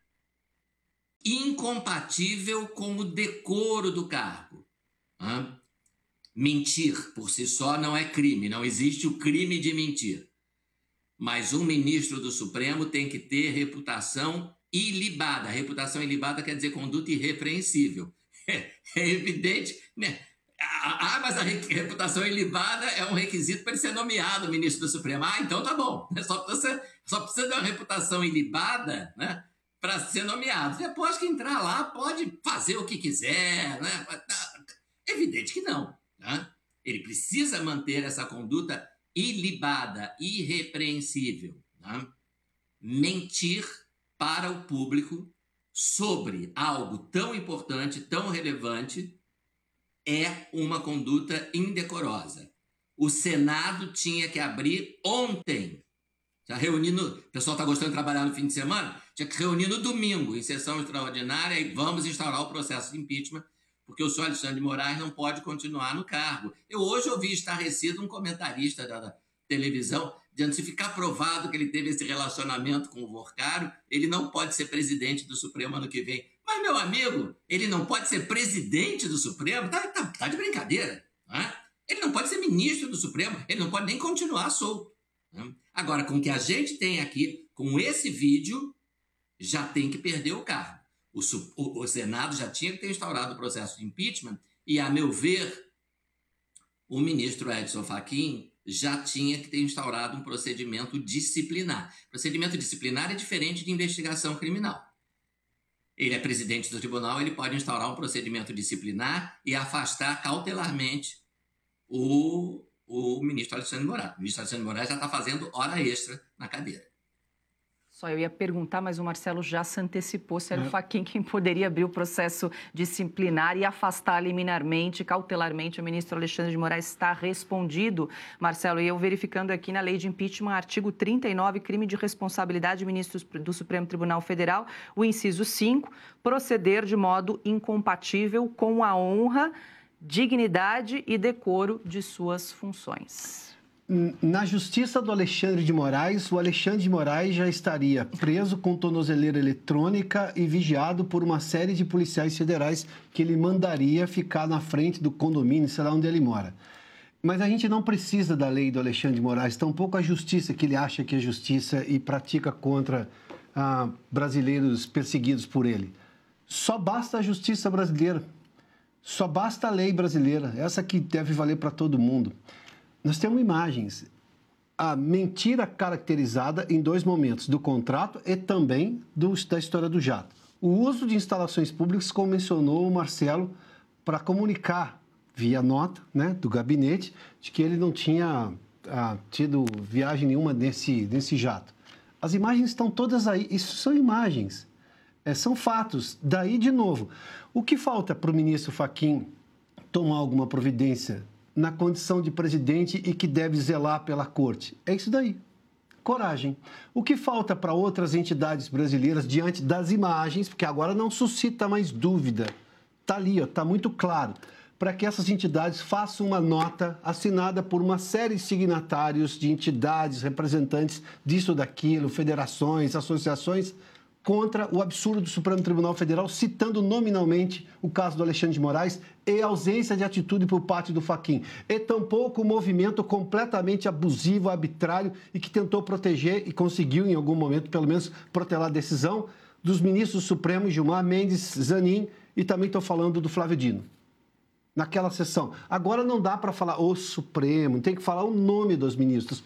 incompatível com o decoro do cargo. Hã? Mentir por si só não é crime, não existe o crime de mentir. Mas um ministro do Supremo tem que ter reputação ilibada. Reputação ilibada quer dizer conduta irrepreensível. É, é evidente, né? Ah, mas a reputação ilibada é um requisito para ele ser nomeado ministro do Supremo. Ah, então tá bom. Só precisa, só precisa de uma reputação ilibada, né, para ser nomeado. Depois que entrar lá, pode fazer o que quiser, né? Evidente que não. Né? Ele precisa manter essa conduta ilibada, irrepreensível. Né? Mentir para o público sobre algo tão importante, tão relevante, é uma conduta indecorosa. O Senado tinha que abrir ontem. Já reunir no... O pessoal está gostando de trabalhar no fim de semana? Tinha que reunir no domingo, em sessão extraordinária, e vamos instaurar o processo de impeachment, porque o senhor Alexandre de Moraes não pode continuar no cargo. Eu hoje ouvi estarrecido um comentarista da televisão, dizendo que se ficar provado que ele teve esse relacionamento com o Vorcário, ele não pode ser presidente do Supremo ano que vem. Mas, meu amigo, ele não pode ser presidente do Supremo? Tá, tá, tá de brincadeira. Né? Ele não pode ser ministro do Supremo, ele não pode nem continuar solto. Né? Agora, com o que a gente tem aqui, com esse vídeo, já tem que perder o cargo. O, o, o Senado já tinha que ter instaurado o processo de impeachment e, a meu ver, o ministro Edson Fachin já tinha que ter instaurado um procedimento disciplinar. Procedimento disciplinar é diferente de investigação criminal. Ele é presidente do tribunal, ele pode instaurar um procedimento disciplinar e afastar cautelarmente o, o ministro Alexandre de Moraes. O ministro Alexandre de Moraes já está fazendo hora extra na cadeira. Só eu ia perguntar, mas o Marcelo já se antecipou se era o Fachin quem poderia abrir o processo disciplinar e afastar liminarmente, cautelarmente. O ministro Alexandre de Moraes está respondido. Marcelo, e eu verificando aqui na lei de impeachment, artigo trinta e nove, crime de responsabilidade de ministros do Supremo Tribunal Federal, o inciso cinco, proceder de modo incompatível com a honra, dignidade e decoro de suas funções. Na justiça do Alexandre de Moraes, o Alexandre de Moraes já estaria preso com tornozeleira eletrônica e vigiado por uma série de policiais federais que ele mandaria ficar na frente do condomínio, sei lá onde ele mora. Mas a gente não precisa da lei do Alexandre de Moraes, tampouco a justiça que ele acha que é justiça e pratica contra ah, brasileiros perseguidos por ele. Só basta a justiça brasileira, só basta a lei brasileira, essa que deve valer para todo mundo. Nós temos imagens, a mentira caracterizada em dois momentos, do contrato e também do, da história do jato. O uso de instalações públicas, como mencionou o Marcelo, para comunicar via nota, né, do gabinete, de que ele não tinha ah, tido viagem nenhuma nesse, nesse jato. As imagens estão todas aí, isso são imagens, é, são fatos. Daí, de novo, o que falta para o ministro Fachin tomar alguma providência na condição de presidente e que deve zelar pela corte? É isso daí. Coragem. O que falta para outras entidades brasileiras diante das imagens, porque agora não suscita mais dúvida, está ali, está muito claro, para que essas entidades façam uma nota assinada por uma série de signatários de entidades, representantes disso, daquilo, federações, associações, contra o absurdo do Supremo Tribunal Federal, citando nominalmente o caso do Alexandre de Moraes e a ausência de atitude por parte do Fachin. E tampouco o movimento completamente abusivo, arbitrário e que tentou proteger e conseguiu, em algum momento, pelo menos, protelar a decisão dos ministros supremos Gilmar Mendes, Zanin e também estou falando do Flávio Dino. Naquela sessão. Agora não dá para falar o Supremo, tem que falar o nome dos ministros.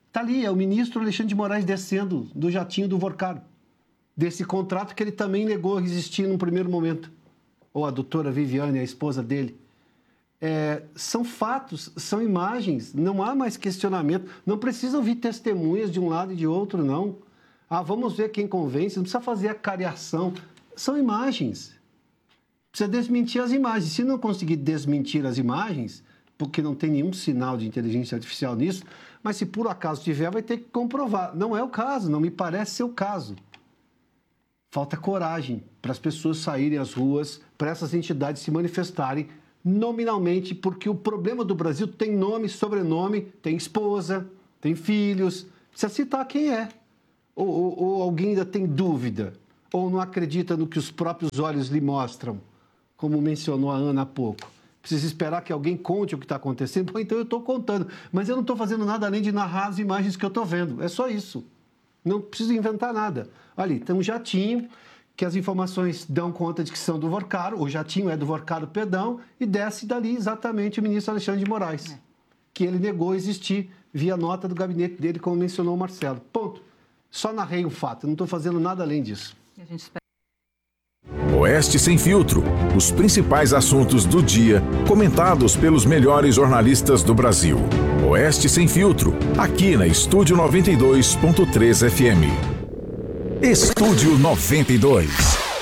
Está ali, é o ministro Alexandre de Moraes descendo do jatinho do Vorcaro, desse contrato que ele também negou existir num primeiro momento. Ou a doutora Viviane, a esposa dele. É, são fatos, são imagens, não há mais questionamento. Não precisa ouvir testemunhas de um lado e de outro, não. Ah, vamos ver quem convence, não precisa fazer a cariação. São imagens. Precisa desmentir as imagens. Se não conseguir desmentir as imagens, porque não tem nenhum sinal de inteligência artificial nisso, mas se por acaso tiver, vai ter que comprovar. Não é o caso, não me parece ser o caso. Falta coragem para as pessoas saírem às ruas, para essas entidades se manifestarem nominalmente, porque o problema do Brasil tem nome, sobrenome, tem esposa, tem filhos. Precisa citar quem é. Ou, ou, ou alguém ainda tem dúvida, ou não acredita no que os próprios olhos lhe mostram, como mencionou a Ana há pouco. Precisa esperar que alguém conte o que está acontecendo. Bom, então eu estou contando, mas eu não estou fazendo nada além de narrar as imagens que eu estou vendo. É só isso. Não preciso inventar nada. Olha, tem um jatinho que as informações dão conta de que são do Vorcaro, o jatinho é do Vorcaro Pedão, e desce dali exatamente o ministro Alexandre de Moraes, é. que ele negou existir via nota do gabinete dele, como mencionou o Marcelo. Ponto. Só narrei o fato, não estou fazendo nada além disso. A gente espera... Oeste Sem Filtro. Os principais assuntos do dia, comentados pelos melhores jornalistas do Brasil. Oeste Sem Filtro, aqui na Estúdio noventa e dois ponto três F M. Estúdio noventa e dois.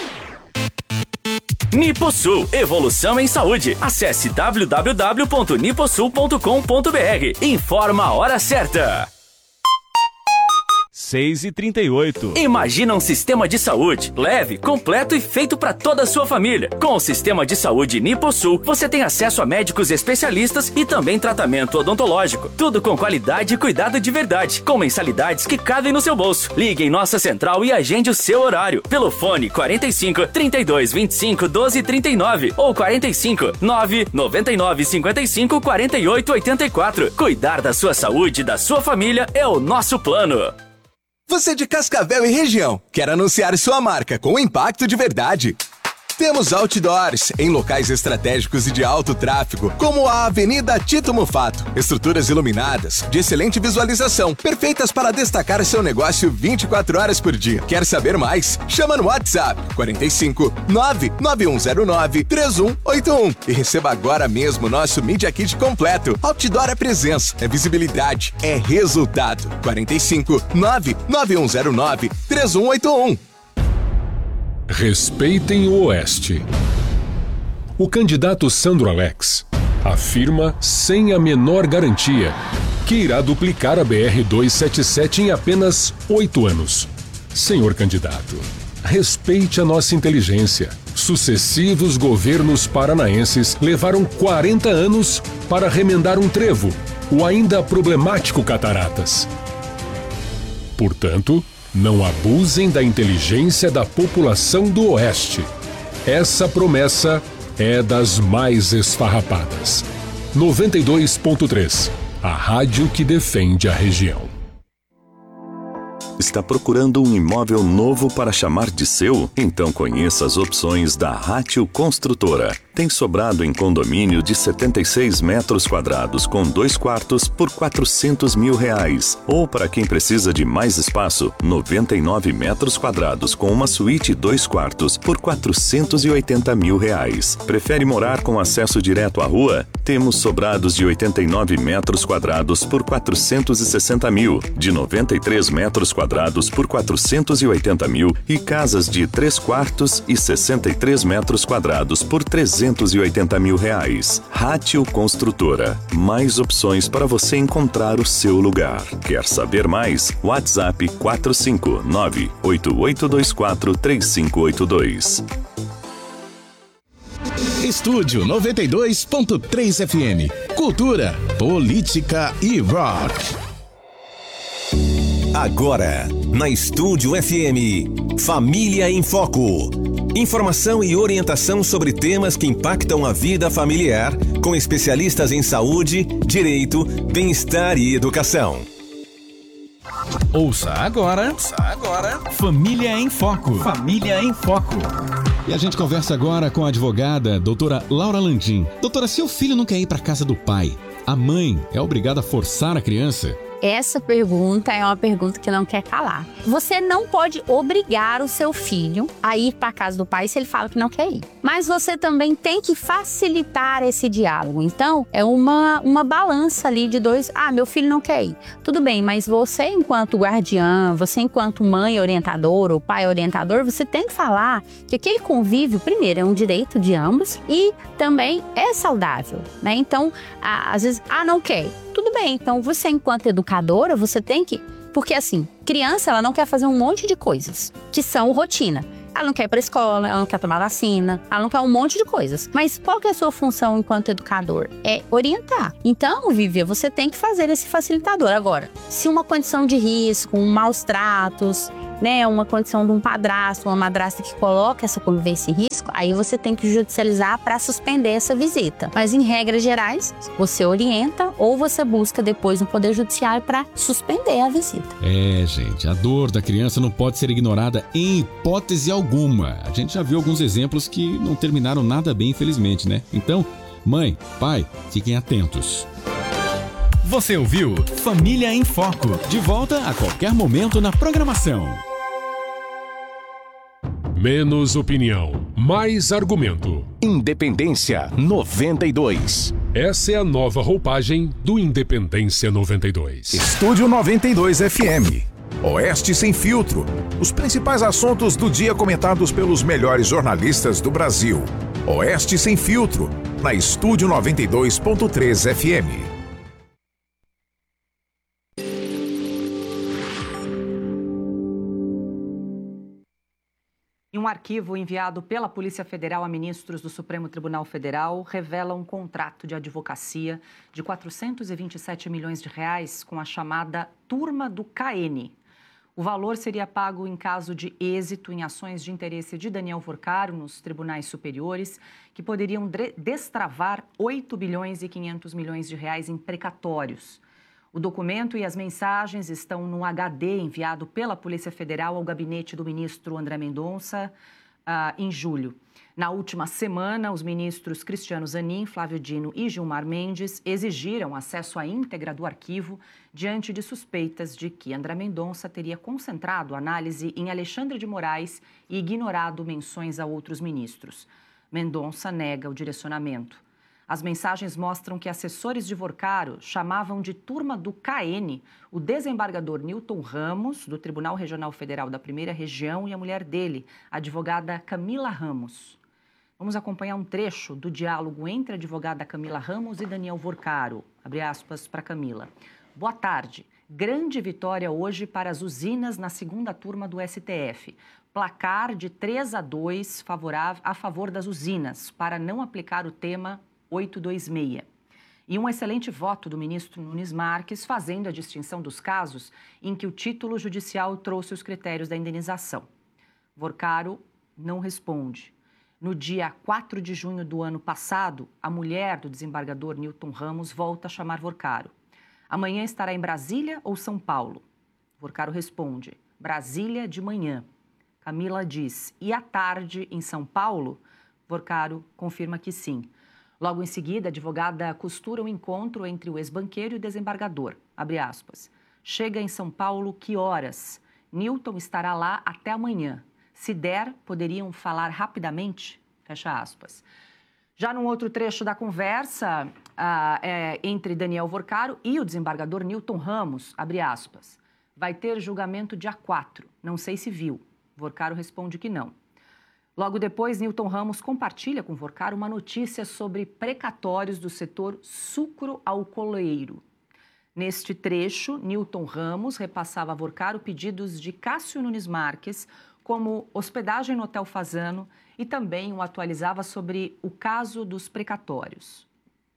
Niposul, evolução em saúde. Acesse w w w ponto niposul ponto com ponto b r. Informa a hora certa. seis e trinta e oito. Imagina um sistema de saúde leve, completo e feito para toda a sua família. Com o sistema de saúde Niposul, você tem acesso a médicos especialistas e também tratamento odontológico. Tudo com qualidade e cuidado de verdade, com mensalidades que cabem no seu bolso. Ligue em nossa central e agende o seu horário pelo fone quarenta e cinco, trinta e dois, vinte e cinco, doze, trinta e nove ou quarenta e cinco, nove, noventa e nove, cinquenta e cinco, quarenta e oito, oitenta e quatro. Cuidar da sua saúde e da sua família é o nosso plano. Você de Cascavel e região, quer anunciar sua marca com impacto de verdade? Temos outdoors em locais estratégicos e de alto tráfego, como a Avenida Tito Mufato. Estruturas iluminadas, de excelente visualização, perfeitas para destacar seu negócio vinte e quatro horas por dia. Quer saber mais? Chama no WhatsApp quarenta e cinco, nove nove um zero nove, três um oito um e receba agora mesmo nosso Media Kit completo. Outdoor é presença, é visibilidade, é resultado. quarenta e cinco, nove nove um zero nove, três um oito um. Respeitem o Oeste. O candidato Sandro Alex afirma, sem a menor garantia, que irá duplicar a B R duzentos e setenta e sete em apenas oito anos. Senhor candidato, respeite a nossa inteligência. Sucessivos governos paranaenses levaram quarenta anos para remendar um trevo, o ainda problemático Cataratas. Portanto, não abusem da inteligência da população do Oeste. Essa promessa é das mais esfarrapadas. noventa e dois ponto três, a rádio que defende a região. Está procurando um imóvel novo para chamar de seu? Então conheça as opções da Rátio Construtora. Tem sobrado em condomínio de setenta e seis metros quadrados com dois quartos por quatrocentos mil reais. Ou para quem precisa de mais espaço, noventa e nove metros quadrados com uma suíte e dois quartos por quatrocentos e oitenta mil reais. Prefere morar com acesso direto à rua? Temos sobrados de oitenta e nove metros quadrados por quatrocentos e sessenta mil, de noventa e três metros quadrados por quatrocentos e oitenta mil e casas de três quartos e sessenta e três metros quadrados por trezentos e oitenta mil reais. Rátio Construtora. Mais opções para você encontrar o seu lugar. Quer saber mais? WhatsApp quatro cinco nove, oito oito dois quatro, três cinco oito dois. Estúdio noventa e dois ponto três F M. Cultura, política e rock. Agora, na Estúdio F M, Família em Foco. Informação e orientação sobre temas que impactam a vida familiar, com especialistas em saúde, direito, bem-estar e educação. Ouça agora, Ouça agora, Família em Foco. Família em Foco. E a gente conversa agora com a advogada, doutora Laura Landim. Doutora, se o filho não quer ir para casa do pai, a mãe é obrigada a forçar a criança? Essa pergunta é uma pergunta que não quer calar. Você não pode obrigar o seu filho a ir para a casa do pai se ele fala que não quer ir. Mas você também tem que facilitar esse diálogo. Então, é uma, uma balança ali de dois. Ah, meu filho não quer ir. Tudo bem, mas você enquanto guardiã, você enquanto mãe orientadora ou pai orientador, você tem que falar que aquele convívio, primeiro, é um direito de ambos e também é saudável, né? Então, às vezes, ah, não quer. Tudo bem, então você enquanto educadora, você tem que... Porque assim, criança, ela não quer fazer um monte de coisas que são rotina. Ela não quer ir para a escola, ela não quer tomar vacina, ela não quer um monte de coisas. Mas qual que é a sua função enquanto educador? É orientar. Então, Vivian, você tem que fazer esse facilitador. Agora, se uma condição de risco, um maus tratos, né, uma condição de um padrasto, uma madrasta que coloca essa convivência em risco, aí você tem que judicializar para suspender essa visita. Mas, em regras gerais, você orienta ou você busca depois no Poder Judiciário para suspender a visita. É, gente, a dor da criança não pode ser ignorada em hipótese alguma. A gente já viu alguns exemplos que não terminaram nada bem, infelizmente, né? Então, mãe, pai, fiquem atentos. Você ouviu Família em Foco. De volta a qualquer momento na programação. Menos opinião, mais argumento. Independência noventa e dois. Essa é a nova roupagem do Independência noventa e dois. Estúdio noventa e dois F M. Oeste Sem Filtro. Os principais assuntos do dia comentados pelos melhores jornalistas do Brasil. Oeste Sem Filtro, na Estúdio noventa e dois ponto três F M. E um arquivo enviado pela Polícia Federal a ministros do Supremo Tribunal Federal revela um contrato de advocacia de quatrocentos e vinte e sete milhões de reais com a chamada Turma do K N. O valor seria pago em caso de êxito em ações de interesse de Daniel Vorcaro nos tribunais superiores, que poderiam destravar oito bilhões e quinhentos milhões de reais em precatórios. O documento e as mensagens estão no H D enviado pela Polícia Federal ao gabinete do ministro André Mendonça uh, em julho. Na última semana, os ministros Cristiano Zanin, Flávio Dino e Gilmar Mendes exigiram acesso à íntegra do arquivo diante de suspeitas de que André Mendonça teria concentrado análise em Alexandre de Moraes e ignorado menções a outros ministros. Mendonça nega o direcionamento. As mensagens mostram que assessores de Vorcaro chamavam de Turma do K N o desembargador Newton Ramos, do Tribunal Regional Federal da Primeira Região, e a mulher dele, a advogada Camila Ramos. Vamos acompanhar um trecho do diálogo entre a advogada Camila Ramos e Daniel Vorcaro. Abre aspas para Camila. Boa tarde. Grande vitória hoje para as usinas na segunda turma do S T F. Placar de três a dois favorável, a favor das usinas, para não aplicar o tema oitocentos e vinte e seis. E um excelente voto do ministro Nunes Marques, fazendo a distinção dos casos em que o título judicial trouxe os critérios da indenização. Vorcaro não responde. No dia quatro de junho do ano passado, a mulher do desembargador Newton Ramos volta a chamar Vorcaro. Amanhã estará em Brasília ou São Paulo? Vorcaro responde, Brasília de manhã. Camila diz, e à tarde em São Paulo? Vorcaro confirma que sim. Logo em seguida, a advogada costura um encontro entre o ex-banqueiro e o desembargador. Abre aspas. Chega em São Paulo, que horas? Newton estará lá até amanhã. Se der, poderiam falar rapidamente? Fecha aspas. Já num outro trecho da conversa uh, é, entre Daniel Vorcaro e o desembargador Newton Ramos, abre aspas. Vai ter julgamento dia quatro. Não sei se viu. Vorcaro responde que não. Logo depois, Newton Ramos compartilha com Vorcaro uma notícia sobre precatórios do setor sucro-alcooleiro. Neste trecho, Newton Ramos repassava a Vorcaro pedidos de Cássio Nunes Marques, como hospedagem no Hotel Fazano, e também o atualizava sobre o caso dos precatórios.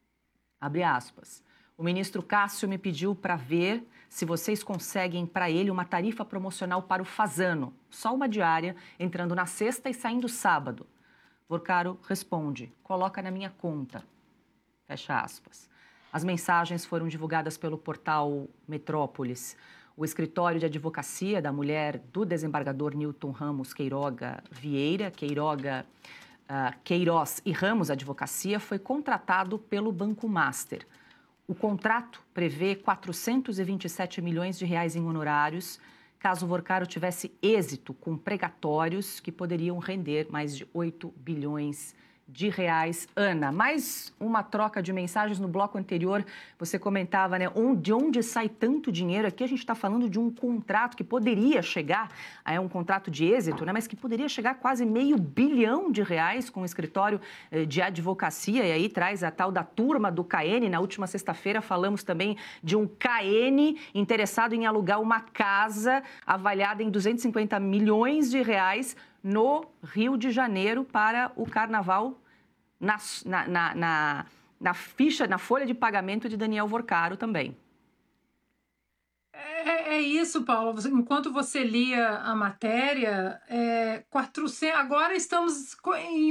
Abre aspas. O ministro Cássio me pediu para ver se vocês conseguem para ele uma tarifa promocional para o Fazano, só uma diária, entrando na sexta e saindo sábado. Vorcaro responde, coloca na minha conta. Fecha aspas. As mensagens foram divulgadas pelo portal Metrópolis. O escritório de advocacia da mulher do desembargador Newton Ramos Queiroga Vieira, Queiroga, uh, Queiroz e Ramos Advocacia foi contratado pelo Banco Master. O contrato prevê quatrocentos e vinte e sete milhões de reais em honorários, caso o Vorcaro tivesse êxito com precatórios que poderiam render mais de oito bilhões de reais. Ana, mais uma troca de mensagens. No bloco anterior, você comentava, né, de onde sai tanto dinheiro. Aqui a gente está falando de um contrato que poderia chegar, é um contrato de êxito, né, mas que poderia chegar a quase meio bilhão de reais com o escritório de advocacia, e aí traz a tal da turma do K N. Na última sexta-feira falamos também de um K N interessado em alugar uma casa avaliada em duzentos e cinquenta milhões de reais no Rio de Janeiro para o carnaval, na, na, na, na ficha, na folha de pagamento de Daniel Vorcaro também. É, é isso, Paulo. Enquanto você lia a matéria, é, quatrocentos, agora estamos em